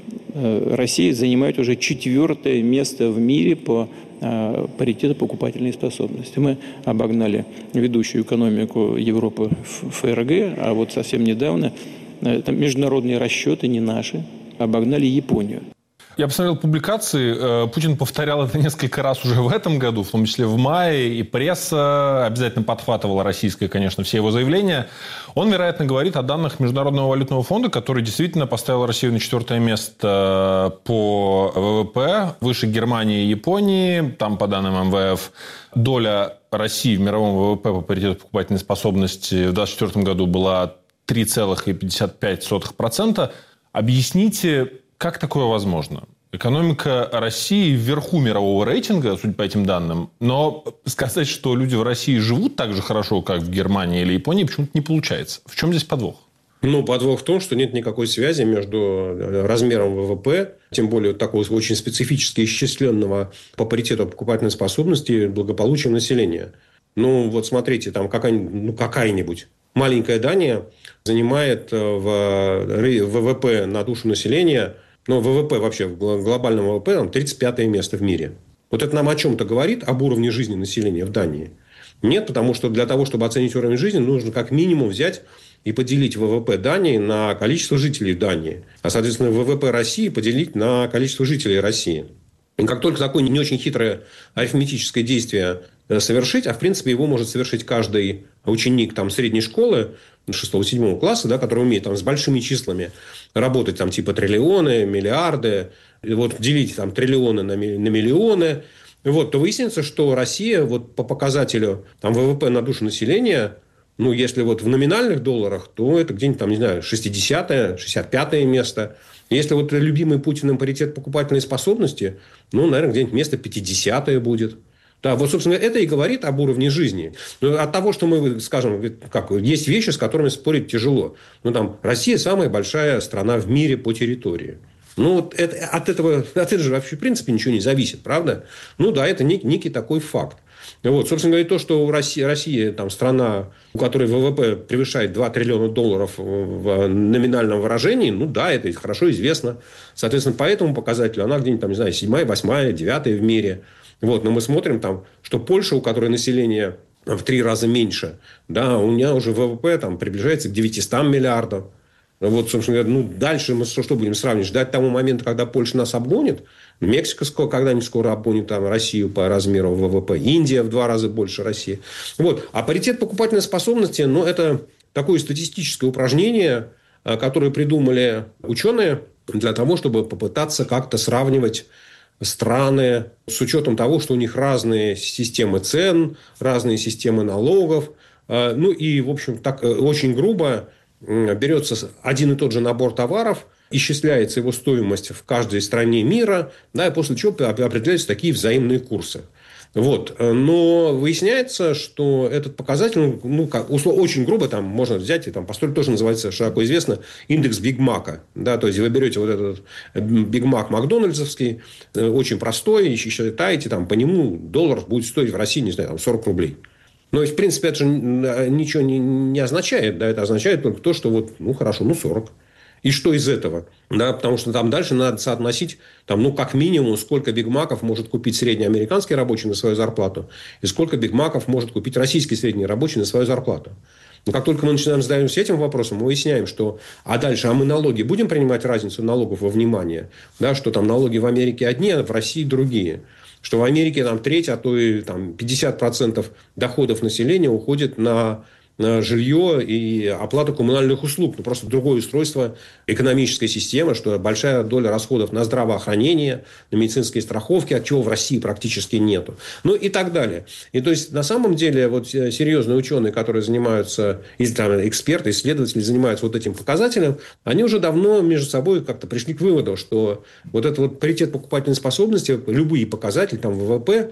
S16: Россия занимает уже четвертое место в мире по паритету покупательной способности. Мы обогнали ведущую экономику Европы ФРГ, а вот совсем недавно, это международные расчеты, не наши, обогнали Японию.
S15: Я посмотрел публикации. Путин повторял это несколько раз уже в этом году, в том числе в мае, и пресса обязательно подхватывала российское, конечно, все его заявления. Он, вероятно, говорит о данных Международного валютного фонда, который действительно поставил Россию на четвертое место по ВВП, выше Германии и Японии. Там, по данным эм вэ эф, доля России в мировом ВВП по паритету покупательной способности в две тысячи двадцать четвёртом году была три целых пятьдесят пять сотых процента. Объясните, как такое возможно? Экономика России вверху мирового рейтинга, судя по этим данным, но сказать, что люди в России живут так же хорошо, как в Германии или Японии, почему-то не получается. В чем здесь подвох?
S17: Ну, подвох в том, что нет никакой связи между размером ВВП, тем более такого очень специфически исчисленного по паритету покупательной способности, и благополучием населения. Ну, вот смотрите, там какая-нибудь, ну, какая-нибудь маленькая Дания занимает в ВВП на душу населения, ну, ВВП вообще, в глобальном ВВП, там тридцать пятое место в мире. Вот это нам о чем-то говорит, об уровне жизни населения в Дании? Нет, потому что для того, чтобы оценить уровень жизни, нужно как минимум взять и поделить ВВП Дании на количество жителей Дании. А, соответственно, ВВП России поделить на количество жителей России. И как только такое не очень хитрое арифметическое действие совершить, а в принципе его может совершить каждый ученик там, средней школы, шестого-седьмого класса, да, который умеет там, с большими числами работать, там, типа триллионы, миллиарды, и вот делить там, триллионы на, на миллионы, вот, то выяснится, что Россия вот, по показателю там, ВВП на душу населения, ну, если вот в номинальных долларах, то это где-нибудь там, не знаю, шестидесятое, шестьдесят пятое место. Если вот любимый Путиным паритет покупательной способности, ну, наверное, где-нибудь место пятидесятое будет. Да, вот, собственно, это и говорит об уровне жизни. Но от того, что мы, скажем, как, есть вещи, с которыми спорить тяжело. Ну, там, Россия самая большая страна в мире по территории. Ну, вот это, от, этого, от этого же вообще, в принципе, ничего не зависит, правда? Ну, да, это нек, некий такой факт. Вот, собственно говоря, то, что Россия, Россия там, страна, у которой ВВП превышает два триллиона долларов в номинальном выражении, ну, да, это хорошо известно. Соответственно, по этому показателю она где-нибудь, там, не знаю, седьмая, восьмая, девятая в мире. Вот, но мы смотрим, там, что Польша, у которой население в три раза меньше, да, у меня уже ВВП там, приближается к девятистам миллиардам. Вот, собственно говоря, ну, дальше мы что, что будем сравнивать? Ждать того момента, когда Польша нас обгонит? Мексика когда-нибудь скоро обгонит там, Россию по размеру ВВП. Индия в два раза больше России. Вот. А паритет покупательной способности, ну, это такое статистическое упражнение, которое придумали ученые для того, чтобы попытаться как-то сравнивать страны с учетом того, что у них разные системы цен, разные системы налогов. Ну, и, в общем, так очень грубо берется один и тот же набор товаров, исчисляется его стоимость в каждой стране мира, да, и после чего определяются такие взаимные курсы. Вот. Но выясняется, что этот показатель, ну, как, очень грубо там можно взять, и там построить тоже называется, широко известно, индекс Биг Мака. Да, то есть, вы берете вот этот Биг Мак макдональдсовский, очень простой, и считаете, там, по нему доллар будет стоить в России, не знаю, там, сорок рублей. Но, в принципе, это же ничего не, не означает. Да? Это означает только то, что вот, ну, хорошо, ну, сорок. И что из этого? Да, потому что там дальше надо соотносить, там, ну, как минимум, сколько бигмаков может купить среднеамериканский рабочий на свою зарплату, и сколько бигмаков может купить российский средний рабочий на свою зарплату. Но как только мы начинаем задаемся этим вопросом, мы выясняем, что... А дальше, а мы налоги будем принимать разницу налогов во внимание? Да, что там налоги в Америке одни, а в России другие. Что в Америке там треть, а то и там, пятьдесят процентов доходов населения уходит на... жилье и оплату коммунальных услуг. Ну, просто другое устройство экономической системы, что большая доля расходов на здравоохранение, на медицинские страховки, от чего в России практически нету. Ну, и так далее. И то есть, на самом деле, вот серьезные ученые, которые занимаются, там, эксперты, исследователи, занимаются вот этим показателем, они уже давно между собой как-то пришли к выводу, что вот этот вот паритет покупательной способности, любые показатели, там, ВВП,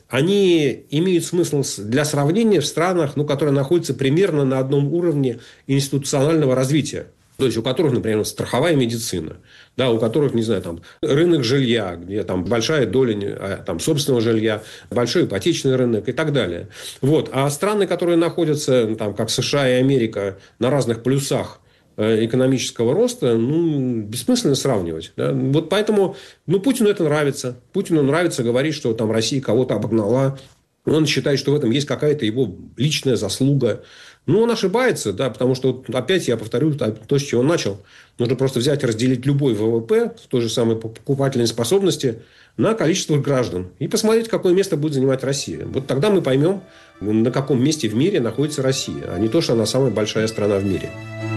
S17: они имеют смысл для сравнения в странах, ну, которые находятся примерно на одном уровне институционального развития. То есть, у которых, например, страховая медицина, да, у которых, не знаю, там, рынок жилья, где там большая доля там, собственного жилья, большой ипотечный рынок и так далее. Вот. А страны, которые находятся, там, как США и Америка, на разных плюсах экономического роста, ну, бессмысленно сравнивать. Да? Вот поэтому, ну, Путину это нравится. Путину нравится говорить, что там Россия кого-то обогнала. Он считает, что в этом есть какая-то его личная заслуга. Ну, он ошибается, да, потому что, вот, опять я повторю то, с чего он начал. Нужно просто взять и разделить любой ВВП, той же самой покупательной способности, на количество граждан. И посмотреть, какое место будет занимать Россия. Вот тогда мы поймем, на каком месте в мире находится Россия, а не то, что она самая большая страна в мире.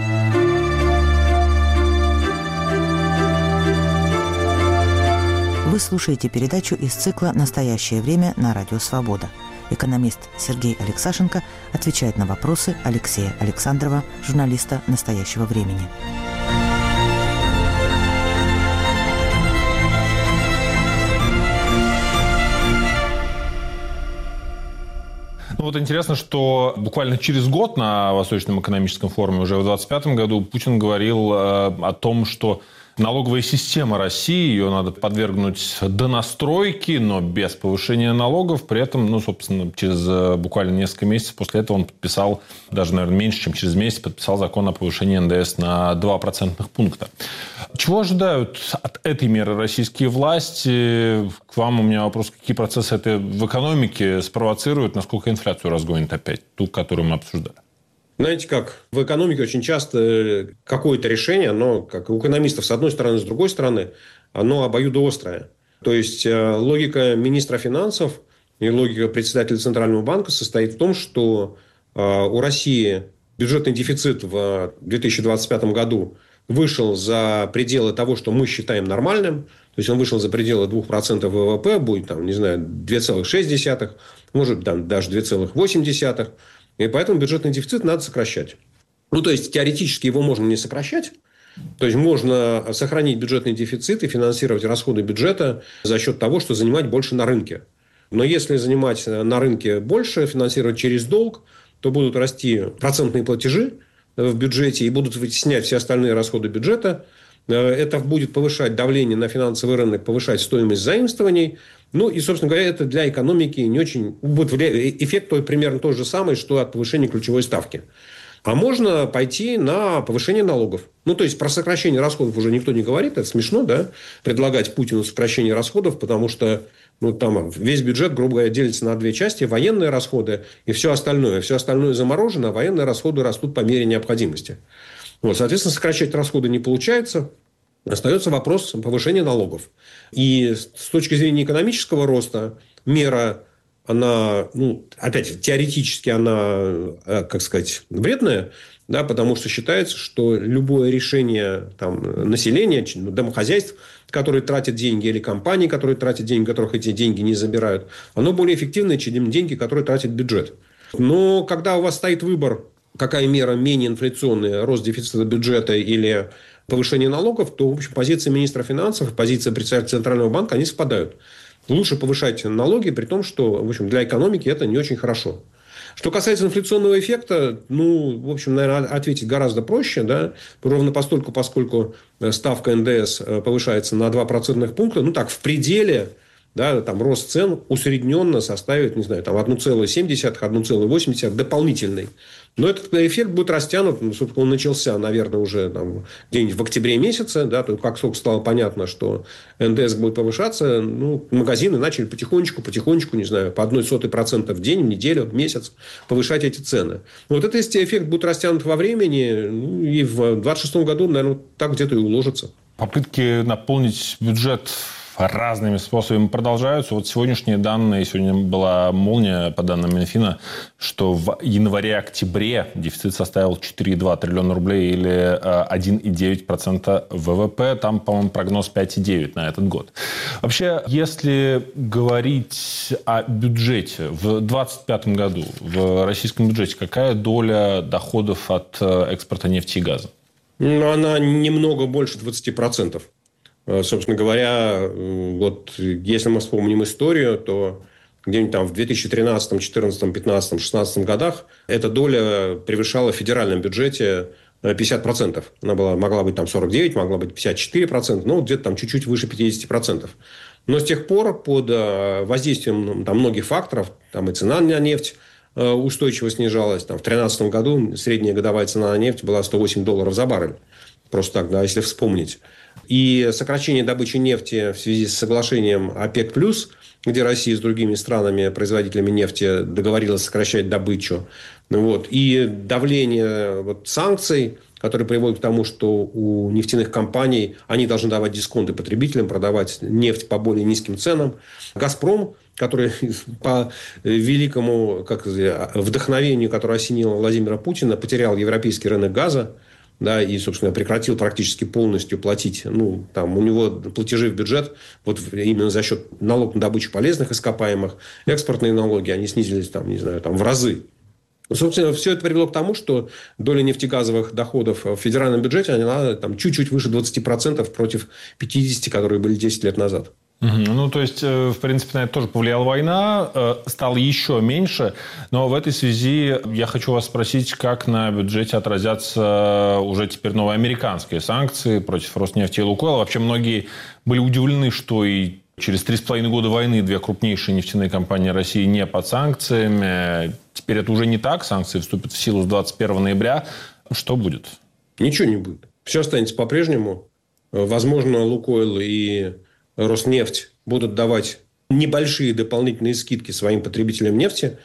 S14: Вы слушаете передачу из цикла «Настоящее время» на Радио Свобода. Экономист Сергей Алексашенко отвечает на вопросы Алексея Александрова, журналиста «Настоящего времени».
S15: Ну, вот интересно, что буквально через год на Восточном экономическом форуме, уже в двадцать пятом году, Путин говорил э, о том, что налоговая система России, ее надо подвергнуть донастройке, но без повышения налогов. При этом, ну, собственно, через буквально несколько месяцев после этого он подписал, даже, наверное, меньше, чем через месяц, подписал закон о повышении эн дэ эс на два процентных пункта. Чего ожидают от этой меры российские власти? К вам у меня вопрос, какие процессы это в экономике спровоцируют, насколько инфляцию разгонит опять, ту, которую мы обсуждали?
S17: Знаете как, в экономике очень часто какое-то решение, оно, как у экономистов, с одной стороны, с другой стороны, оно обоюдоострое. То есть, логика министра финансов и логика председателя Центрального банка состоит в том, что у России бюджетный дефицит в две тысячи двадцать пятом году вышел за пределы того, что мы считаем нормальным. То есть, он вышел за пределы двух процентов ВВП, будет, там, не знаю, две целых шесть десятых, может, там, даже две целых восемь десятых. И поэтому бюджетный дефицит надо сокращать. Ну, то есть, теоретически его можно не сокращать. То есть, можно сохранить бюджетный дефицит и финансировать расходы бюджета за счет того, что занимать больше на рынке. Но если занимать на рынке больше, финансировать через долг, то будут расти процентные платежи в бюджете и будут вытеснять все остальные расходы бюджета. Это будет повышать давление на финансовый рынок, повышать стоимость заимствований. Ну, и, собственно говоря, это для экономики не очень... Будет эффект примерно тот же самый, что от повышения ключевой ставки. А можно пойти на повышение налогов. Ну, то есть, про сокращение расходов уже никто не говорит. Это смешно, да? Предлагать Путину сокращение расходов, потому что ну, там весь бюджет, грубо говоря, делится на две части. Военные расходы и все остальное. Все остальное заморожено, а военные расходы растут по мере необходимости. Вот, соответственно, сокращать расходы не получается. Остается вопрос повышения налогов. И с точки зрения экономического роста мера, она, ну, опять, теоретически она, как сказать, вредная, да, потому что считается, что любое решение там, населения, домохозяйств, которые тратят деньги, или компаний, которые тратят деньги, которых эти деньги не забирают, оно более эффективное, чем деньги, которые тратит бюджет. Но когда у вас стоит выбор, какая мера менее инфляционная, рост дефицита бюджета или повышение налогов, то, в общем, позиция министра финансов и позиция председателя Центрального банка, они совпадают. Лучше повышать налоги, при том, что, в общем, для экономики это не очень хорошо. Что касается инфляционного эффекта, ну, в общем, наверное, ответить гораздо проще, да, ровно постольку, поскольку ставка эн дэ эс повышается на два процентных пункта, ну, так, в пределе, да, там, рост цен усредненно составит, не знаю, там, одна целая семь десятых, одна целая восемь десятых дополнительный. Но этот эффект будет растянут, ну, собственно, он начался, наверное, уже там, где-нибудь в октябре месяце, да, то как только стало понятно, что эн дэ эс будет повышаться, ну, магазины начали потихонечку, потихонечку, не знаю, по одной сотой процента в день, в неделю, в месяц повышать эти цены. Вот этот эффект будет растянут во времени, ну, и в двадцать шестом году, наверное, так где-то и уложится.
S15: Попытки наполнить бюджет разными способами продолжаются. Вот сегодняшние данные, сегодня была молния по данным Минфина, что в январе-октябре дефицит составил четыре целых два триллиона рублей или один целых девять десятых процента вэ вэ пэ. Там, по-моему, прогноз пять целых девять десятых на этот год. Вообще, если говорить о бюджете, в двадцать пятом году в российском бюджете какая доля доходов от экспорта нефти и газа?
S17: Ну, она немного больше двадцати процентов. Собственно говоря, вот если мы вспомним историю, то где-нибудь там в две тысячи тринадцатом, четырнадцатом, пятнадцатом, шестнадцатом годах эта доля превышала в федеральном бюджете пятьдесят процентов. Она была, могла быть там сорок девять, могла быть пятьдесят четыре процента, ну, где-то там чуть-чуть выше пятьдесят процентов. Но с тех пор под воздействием там, многих факторов, там и цена на нефть устойчиво снижалась. Там, в две тысячи тринадцатом году средняя годовая цена на нефть была сто восемь долларов за баррель. Просто так, да, если вспомнить. И сокращение добычи нефти в связи с соглашением ОПЕК+, где Россия с другими странами, производителями нефти, договорилась сокращать добычу. Вот. И давление вот, санкций, которые приводят к тому, что у нефтяных компаний они должны давать дисконты потребителям, продавать нефть по более низким ценам. «Газпром», который по великому как сказать, вдохновению, которое осенило Владимира Путина, потерял европейский рынок газа. Да, и, собственно, прекратил практически полностью платить. Ну, там, у него платежи в бюджет вот именно за счет налога на добычу полезных ископаемых, экспортные налоги, они снизились, там, не знаю, там, в разы. Ну, собственно, все это привело к тому, что доля нефтегазовых доходов в федеральном бюджете она там, чуть-чуть выше двадцати процентов против пятидесяти процентов, которые были десять лет назад.
S15: Угу. Ну, то есть, в принципе, на это тоже повлияла война, стало еще меньше. Но в этой связи я хочу вас спросить, как на бюджете отразятся уже теперь новые американские санкции против Роснефти и Лукойла. Вообще, многие были удивлены, что и через три с половиной года войны две крупнейшие нефтяные компании России не под санкциями. Теперь это уже не так. Санкции вступят в силу с двадцать первого ноября. Что будет?
S17: Ничего не будет. Все останется по-прежнему. Возможно, Лукойл и Роснефть будут давать небольшие дополнительные скидки своим потребителям нефти.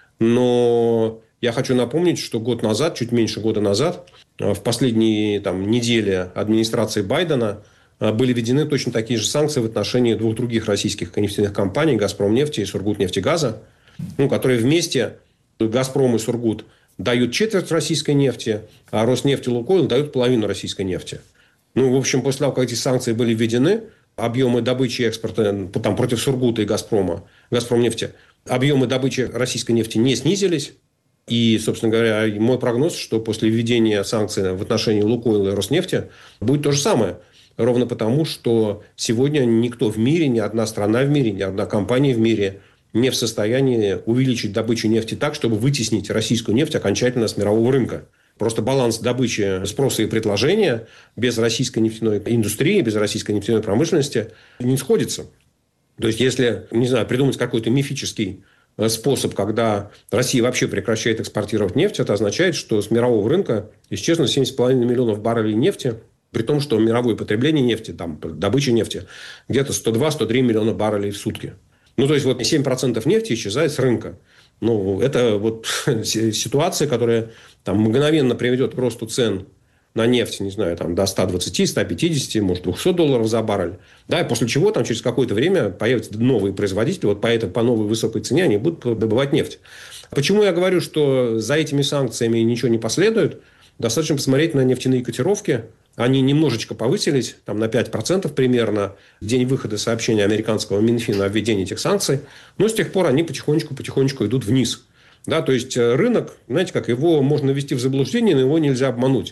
S17: Но я хочу напомнить, что год назад, чуть меньше года назад, в последние там, недели администрации Байдена были введены точно такие же санкции в отношении двух других российских нефтяных компаний, «Газпромнефти» и «Сургутнефтегаза», ну, которые вместе, «Газпром» и «Сургут», дают четверть российской нефти, а «Роснефть» и «Лукойл» дают половину российской нефти. Ну, в общем, после того, как эти санкции были введены, объемы добычи и экспорта там, против «Сургута» и «Газпрома», «Газпромнефти», объемы добычи российской нефти не снизились. И, собственно говоря, мой прогноз, что после введения санкций в отношении «Лукойла» и «Роснефти» будет то же самое. Ровно потому, что сегодня никто в мире, ни одна страна в мире, ни одна компания в мире не в состоянии увеличить добычу нефти так, чтобы вытеснить российскую нефть окончательно с мирового рынка. Просто баланс добычи, спроса и предложения без российской нефтяной индустрии, без российской нефтяной промышленности не сходится. То есть, если, не знаю, придумать какой-то мифический способ, когда Россия вообще прекращает экспортировать нефть, это означает, что с мирового рынка исчезнут семь с половиной миллионов баррелей нефти, при том, что мировое потребление нефти, там, добыча нефти где-то сто два - сто три миллиона баррелей в сутки. Ну, то есть, вот семь процентов нефти исчезает с рынка. Ну, это вот ситуация, которая там, мгновенно приведет к росту цен на нефть, не знаю, там, до ста двадцати - ста пятидесяти, может, двухсот долларов за баррель. Да, и после чего там, через какое-то время появятся новые производители, вот по, этой, по новой высокой цене они будут добывать нефть. Почему я говорю, что за этими санкциями ничего не последует? Достаточно посмотреть на нефтяные котировки. Они немножечко повысились, там, на пять процентов примерно, в день выхода сообщения американского Минфина о введении этих санкций. Но с тех пор они потихонечку-потихонечку идут вниз. Да, то есть, рынок, знаете как, его можно ввести в заблуждение, но его нельзя обмануть.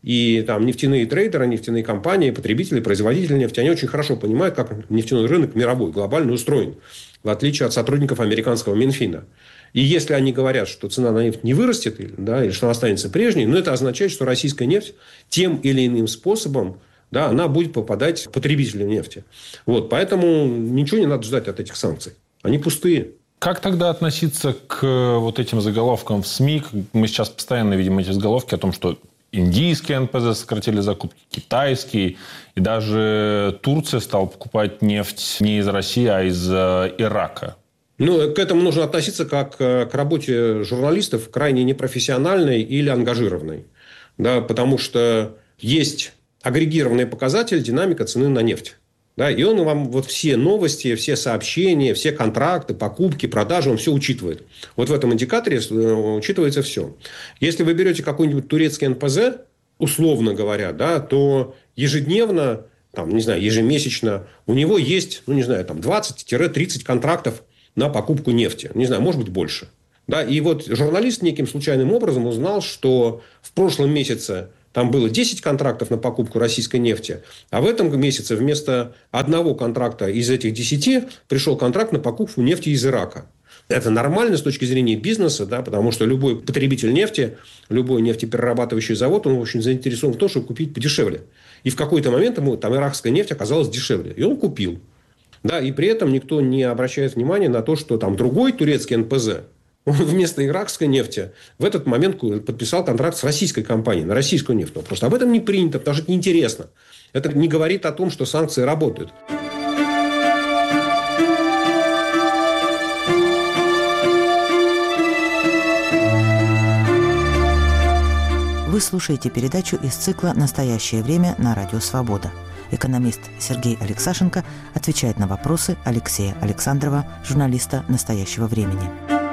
S17: И там нефтяные трейдеры, нефтяные компании, потребители, производители нефти, они очень хорошо понимают, как нефтяной рынок мировой, глобально устроен, в отличие от сотрудников американского Минфина. И если они говорят, что цена на нефть не вырастет, да, или что она останется прежней, ну, это означает, что российская нефть тем или иным способом, да, она будет попадать потребителю нефти. Вот, поэтому ничего не надо ждать от этих санкций. Они пустые.
S15: Как тогда относиться к вот этим заголовкам в СМИ? Мы сейчас постоянно видим эти заголовки о том, что индийские эн пэ зэ сократили закупки, китайские. И даже Турция стала покупать нефть не из России, а из Ирака.
S17: Ну, к этому нужно относиться как к работе журналистов крайне непрофессиональной или ангажированной. Да, потому что есть агрегированный показатель динамика цены на нефть. Да, и он вам вот все новости, все сообщения, все контракты, покупки, продажи, он все учитывает. Вот в этом индикаторе учитывается все. Если вы берете какой-нибудь турецкий эн пэ зэ, условно говоря, да, то ежедневно, там, не знаю, ежемесячно у него есть, ну, не знаю, там двадцать-тридцать контрактов на покупку нефти. Не знаю, может быть, больше. Да, и вот журналист неким случайным образом узнал, что в прошлом месяце там было десять контрактов на покупку российской нефти, а в этом месяце вместо одного контракта из этих десяти пришел контракт на покупку нефти из Ирака. Это нормально с точки зрения бизнеса, да, потому что любой потребитель нефти, любой нефтеперерабатывающий завод, он очень заинтересован в том, чтобы купить подешевле. И в какой-то момент ему там иракская нефть оказалась дешевле. И он купил. Да, и при этом никто не обращает внимания на то, что там другой турецкий эн пэ зэ, он вместо иракской нефти в этот момент подписал контракт с российской компанией на российскую нефть. Но просто об этом не принято, потому что это неинтересно. Это не говорит о том, что санкции работают.
S14: Вы слушаете передачу из цикла «Настоящее время» на Радио Свобода. Экономист Сергей Алексашенко отвечает на вопросы Алексея Александрова, журналиста «Настоящего времени».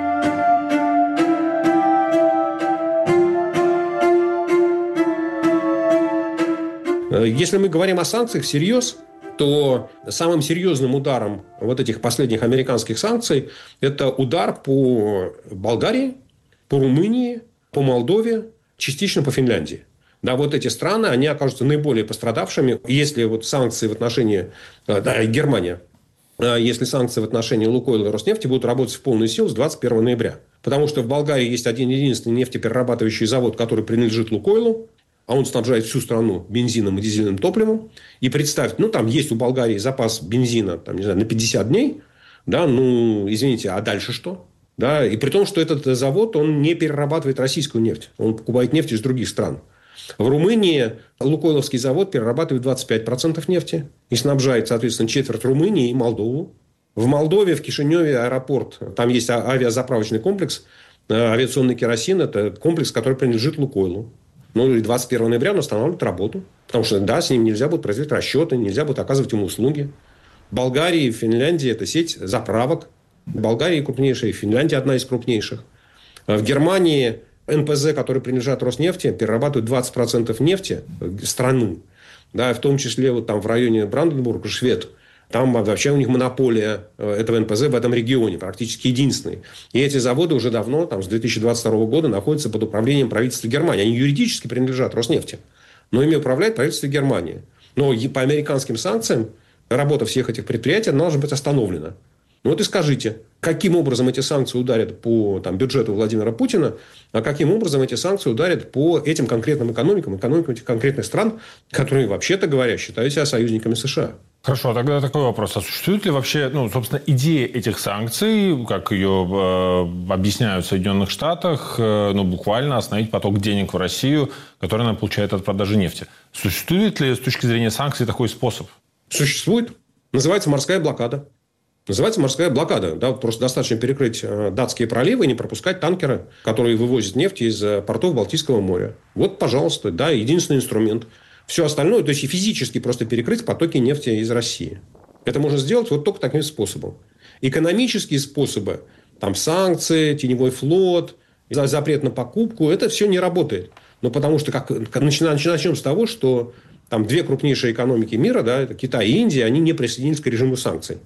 S17: Если мы говорим о санкциях всерьез, то самым серьезным ударом вот этих последних американских санкций это удар по Болгарии, по Румынии, по Молдове, частично по Финляндии. Да, вот эти страны, они окажутся наиболее пострадавшими, если вот санкции в отношении да, Германия, если санкции в отношении Лукойла и Роснефти будут работать в полную силу с двадцать первого ноября. Потому что в Болгарии есть один единственный нефтеперерабатывающий завод, который принадлежит Лукойлу, а он снабжает всю страну бензином и дизельным топливом. И представьте, ну, там есть у Болгарии запас бензина, там, не знаю, на пятьдесят дней. Да, ну, извините, а дальше что? Да, и при том, что этот завод, он не перерабатывает российскую нефть. Он покупает нефть из других стран. В Румынии Лукойловский завод перерабатывает двадцать пять процентов нефти и снабжает, соответственно, четверть Румынии и Молдову. В Молдове, в Кишиневе аэропорт, там есть авиазаправочный комплекс, авиационный керосин, это комплекс, который принадлежит Лукойлу. Ну, и двадцать первого ноября он останавливает работу. Потому что, да, с ним нельзя будет производить расчеты, нельзя будет оказывать ему услуги. В Болгарии и в Финляндии это сеть заправок. В Болгарии крупнейшая, в Финляндии одна из крупнейших. В Германии эн пэ зэ, которые принадлежат Роснефти, перерабатывают двадцать процентов нефти страны. Да, в том числе вот там в районе Бранденбурга, Швед. Там вообще у них монополия этого эн пэ зэ в этом регионе, практически единственный. И эти заводы уже давно, там, с две тысячи двадцать второго года, находятся под управлением правительства Германии. Они юридически принадлежат Роснефти, но ими управляет правительство Германии. Но по американским санкциям работа всех этих предприятий должна быть остановлена. Ну вот и скажите, каким образом эти санкции ударят по там, бюджету Владимира Путина, а каким образом эти санкции ударят по этим конкретным экономикам, экономикам этих конкретных стран, которые, вообще-то говоря, считают себя союзниками США.
S15: Хорошо, тогда такой вопрос. А существует ли вообще, ну, собственно, идея этих санкций, как ее э, объясняют в Соединенных Штатах, э, ну, буквально остановить поток денег в Россию, который она получает от продажи нефти? Существует ли с точки зрения санкций такой способ?
S17: Существует. Называется морская блокада. Называется морская блокада. Да, просто достаточно перекрыть датские проливы и не пропускать танкеры, которые вывозят нефть из портов Балтийского моря. Вот, пожалуйста, да, единственный инструмент. Все остальное, то есть и физически просто перекрыть потоки нефти из России. Это можно сделать вот только таким способом. Экономические способы, там санкции, теневой флот, запрет на покупку, это все не работает. Но потому что, как, начинаем, начнем с того, что там две крупнейшие экономики мира, да, это Китай и Индия, они не присоединились к режиму санкций.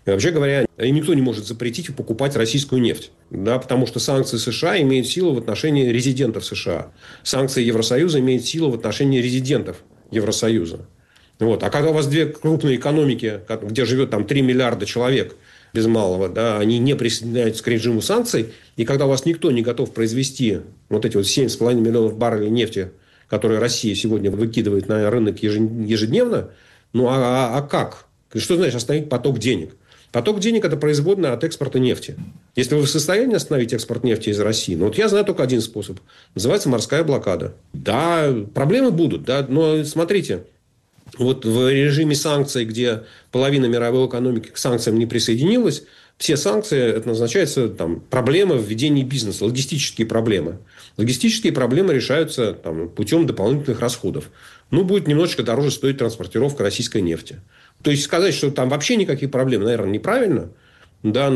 S17: И вообще говоря, им никто не может запретить покупать российскую нефть. Да, потому что санкции США имеют силу в отношении резидентов США. Санкции Евросоюза имеют силу в отношении резидентов Евросоюза. Вот. А когда у вас две крупные экономики, где живет там три миллиарда человек без малого, да, они не присоединяются к режиму санкций, и когда у вас никто не готов произвести вот эти вот семь с половиной миллионов баррелей нефти, которые Россия сегодня выкидывает на рынок ежедневно, ну а, а, а как? Что значит остановить поток денег? Поток денег – это производная от экспорта нефти. Если вы в состоянии остановить экспорт нефти из России, ну вот я знаю только один способ. Называется морская блокада. Да, проблемы будут, да, но смотрите, вот в режиме санкций, где половина мировой экономики к санкциям не присоединилась, все санкции, это назначается там, проблемы в ведении бизнеса, логистические проблемы. Логистические проблемы решаются там, путем дополнительных расходов. Ну, будет немножечко дороже стоить транспортировка российской нефти. То есть, сказать, что там вообще никаких проблем, наверное, неправильно. Да,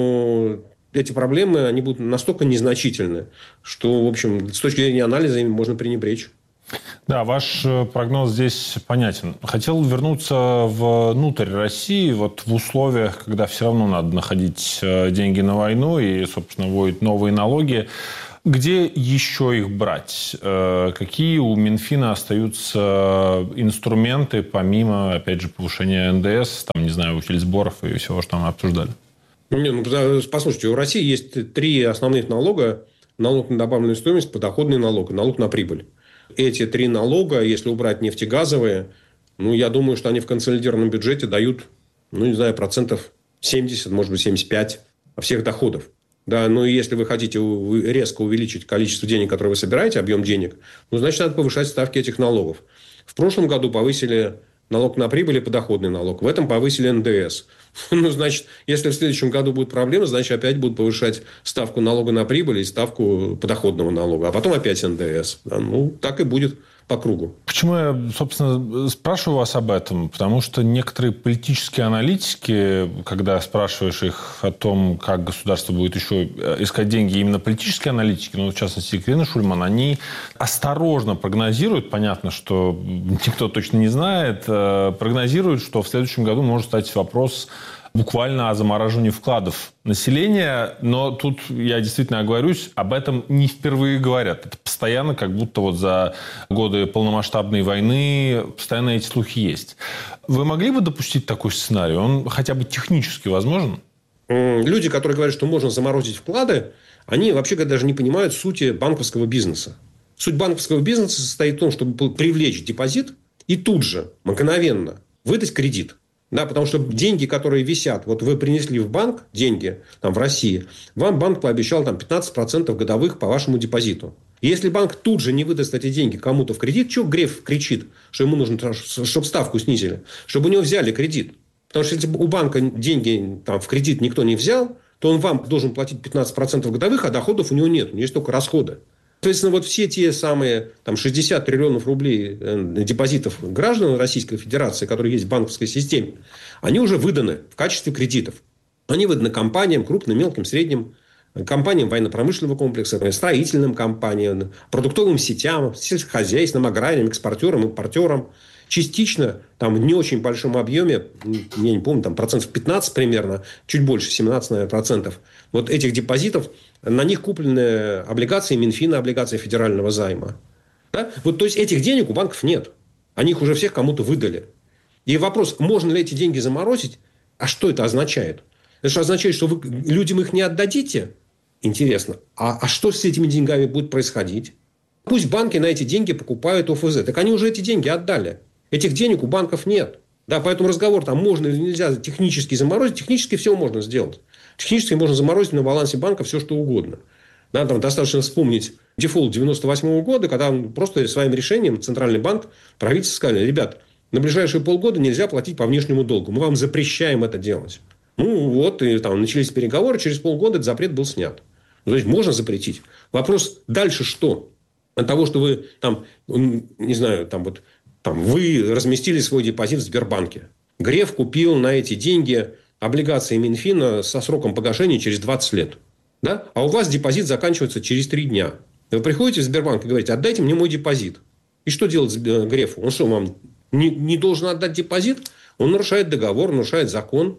S17: но эти проблемы, они будут настолько незначительны, что, в общем, с точки зрения анализа ими можно пренебречь.
S15: Да, ваш прогноз здесь понятен. Хотел вернуться внутрь России, вот в условиях, когда все равно надо находить деньги на войну и, собственно, вводить новые налоги. Где еще их брать? Какие у Минфина остаются инструменты, помимо, опять же, повышения эн дэ эс, там, не знаю, утильсборов и всего, что мы обсуждали?
S17: Не, ну, послушайте, у России есть три основных налога. Налог на добавленную стоимость, подоходный налог и налог на прибыль. Эти три налога, если убрать нефтегазовые, ну, я думаю, что они в консолидированном бюджете дают, ну, не знаю, процентов семьдесят, может быть, семьдесят пять всех доходов. Да, но если вы хотите резко увеличить количество денег, которые вы собираете, объем денег, ну, значит, надо повышать ставки этих налогов. В прошлом году повысили налог на прибыль и подоходный налог. В этом повысили эн дэ эс. Ну, значит, если в следующем году будет проблема, значит, опять будут повышать ставку налога на прибыль и ставку подоходного налога. А потом опять эн дэ эс. Да, ну, так и будет по кругу.
S15: Почему я, собственно, спрашиваю вас об этом? Потому что некоторые политические аналитики, когда спрашиваешь их о том, как государство будет еще искать деньги, именно политические аналитики, ну, в частности, Екатерина Шульман, они осторожно прогнозируют, понятно, что никто точно не знает, прогнозируют, что в следующем году может стать вопрос буквально о замораживании вкладов населения. Но тут я действительно оговорюсь, об этом не впервые говорят. Это постоянно, как будто вот за годы полномасштабной войны постоянно эти слухи есть. Вы могли бы допустить такой сценарий? Он хотя бы технически возможен?
S17: Люди, которые говорят, что можно заморозить вклады, они вообще даже не понимают сути банковского бизнеса. Суть банковского бизнеса состоит в том, чтобы привлечь депозит и тут же, мгновенно, выдать кредит. Да, потому что деньги, которые висят, вот вы принесли в банк деньги там, в России, вам банк пообещал там, пятнадцать процентов годовых по вашему депозиту. И если банк тут же не выдаст эти деньги кому-то в кредит, что Греф кричит, что ему нужно, чтобы ставку снизили, чтобы у него взяли кредит. Потому что если у банка деньги там, в кредит никто не взял, то он вам должен платить пятнадцать процентов годовых, а доходов у него нет, у него есть только расходы. Соответственно, вот все те самые там, шестьдесят триллионов рублей депозитов граждан Российской Федерации, которые есть в банковской системе, они уже выданы в качестве кредитов. Они выданы компаниям, крупным, мелким, средним, компаниям военно-промышленного комплекса, строительным компаниям, продуктовым сетям, сельскохозяйственным, аграрным, экспортерам, импортерам. Частично, там, в не очень большом объеме, я не помню, там, процентов пятнадцать примерно, чуть больше, семнадцать, наверное, процентов, вот этих депозитов, на них куплены облигации Минфина, облигации федерального займа. Да? Вот, то есть, этих денег у банков нет. Они их уже всех кому-то выдали. И вопрос, можно ли эти деньги заморозить, а что это означает? Это что означает, что вы людям их не отдадите? Интересно. А, а что с этими деньгами будет происходить? Пусть банки на эти деньги покупают о эф зэ. Так они уже эти деньги отдали. Этих денег у банков нет. Да, поэтому разговор, там можно или нельзя технически заморозить. Технически все можно сделать. Технически можно заморозить на балансе банка все, что угодно. Да, там достаточно вспомнить дефолт девяносто восьмого года, когда просто своим решением Центральный банк, правительство сказали, ребят, на ближайшие полгода нельзя платить по внешнему долгу. Мы вам запрещаем это делать. Ну, вот, и там начались переговоры, через полгода этот запрет был снят. Ну, то есть, можно запретить. Вопрос, дальше что? От того, что вы там, не знаю, там вот там, вы разместили свой депозит в Сбербанке. Греф купил на эти деньги облигации Минфина со сроком погашения через двадцать лет. Да? А у вас депозит заканчивается через три дня. Вы приходите в Сбербанк и говорите, отдайте мне мой депозит. И что делать Грефу? Он что, вам не, не должен отдать депозит? Он нарушает договор, нарушает закон.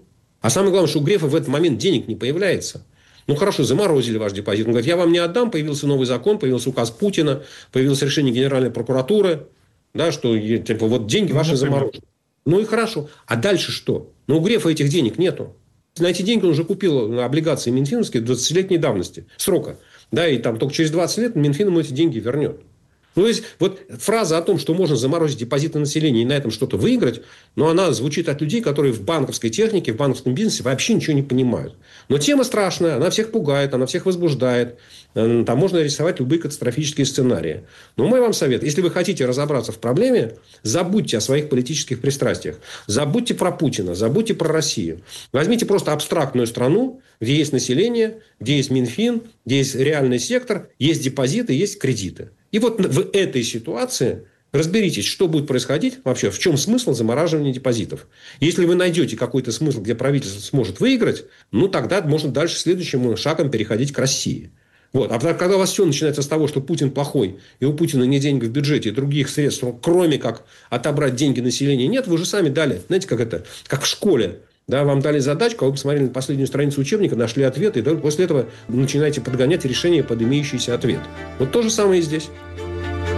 S17: А самое главное, что у Грефа в этот момент денег не появляется. Ну, хорошо, заморозили ваш депозит. Он говорит, я вам не отдам, появился новый закон, появился указ Путина, появилось решение Генеральной прокуратуры, да, что типа, вот деньги ваши ну, заморожены. Ну и хорошо. А дальше что? Ну, у Грефа этих денег нету. На эти деньги он уже купил облигации минфиновские двадцатилетней давности, срока. Да, и там только через двадцать лет Минфин ему эти деньги вернет. Ну, то есть, вот фраза о том, что можно заморозить депозиты населения и на этом что-то выиграть, но она звучит от людей, которые в банковской технике, в банковском бизнесе вообще ничего не понимают. Но тема страшная, она всех пугает, она всех возбуждает. Там можно рисовать любые катастрофические сценарии. Но мой вам совет, если вы хотите разобраться в проблеме, забудьте о своих политических пристрастиях. Забудьте про Путина, забудьте про Россию. Возьмите просто абстрактную страну, где есть население, где есть Минфин, где есть реальный сектор, есть депозиты, есть кредиты. И вот в этой ситуации разберитесь, что будет происходить вообще, в чем смысл замораживания депозитов. Если вы найдете какой-то смысл, где правительство сможет выиграть, ну, тогда можно дальше следующим шагом переходить к России. Вот. А когда у вас все начинается с того, что Путин плохой, и у Путина нет денег в бюджете, и других средств, кроме как отобрать деньги населения, нет, вы же сами дали, знаете, как это, как в школе. Да, вам дали задачку, а вы посмотрели на последнюю страницу учебника, нашли ответ, и только после этого начинаете подгонять решение под имеющийся ответ. Вот то же самое и здесь.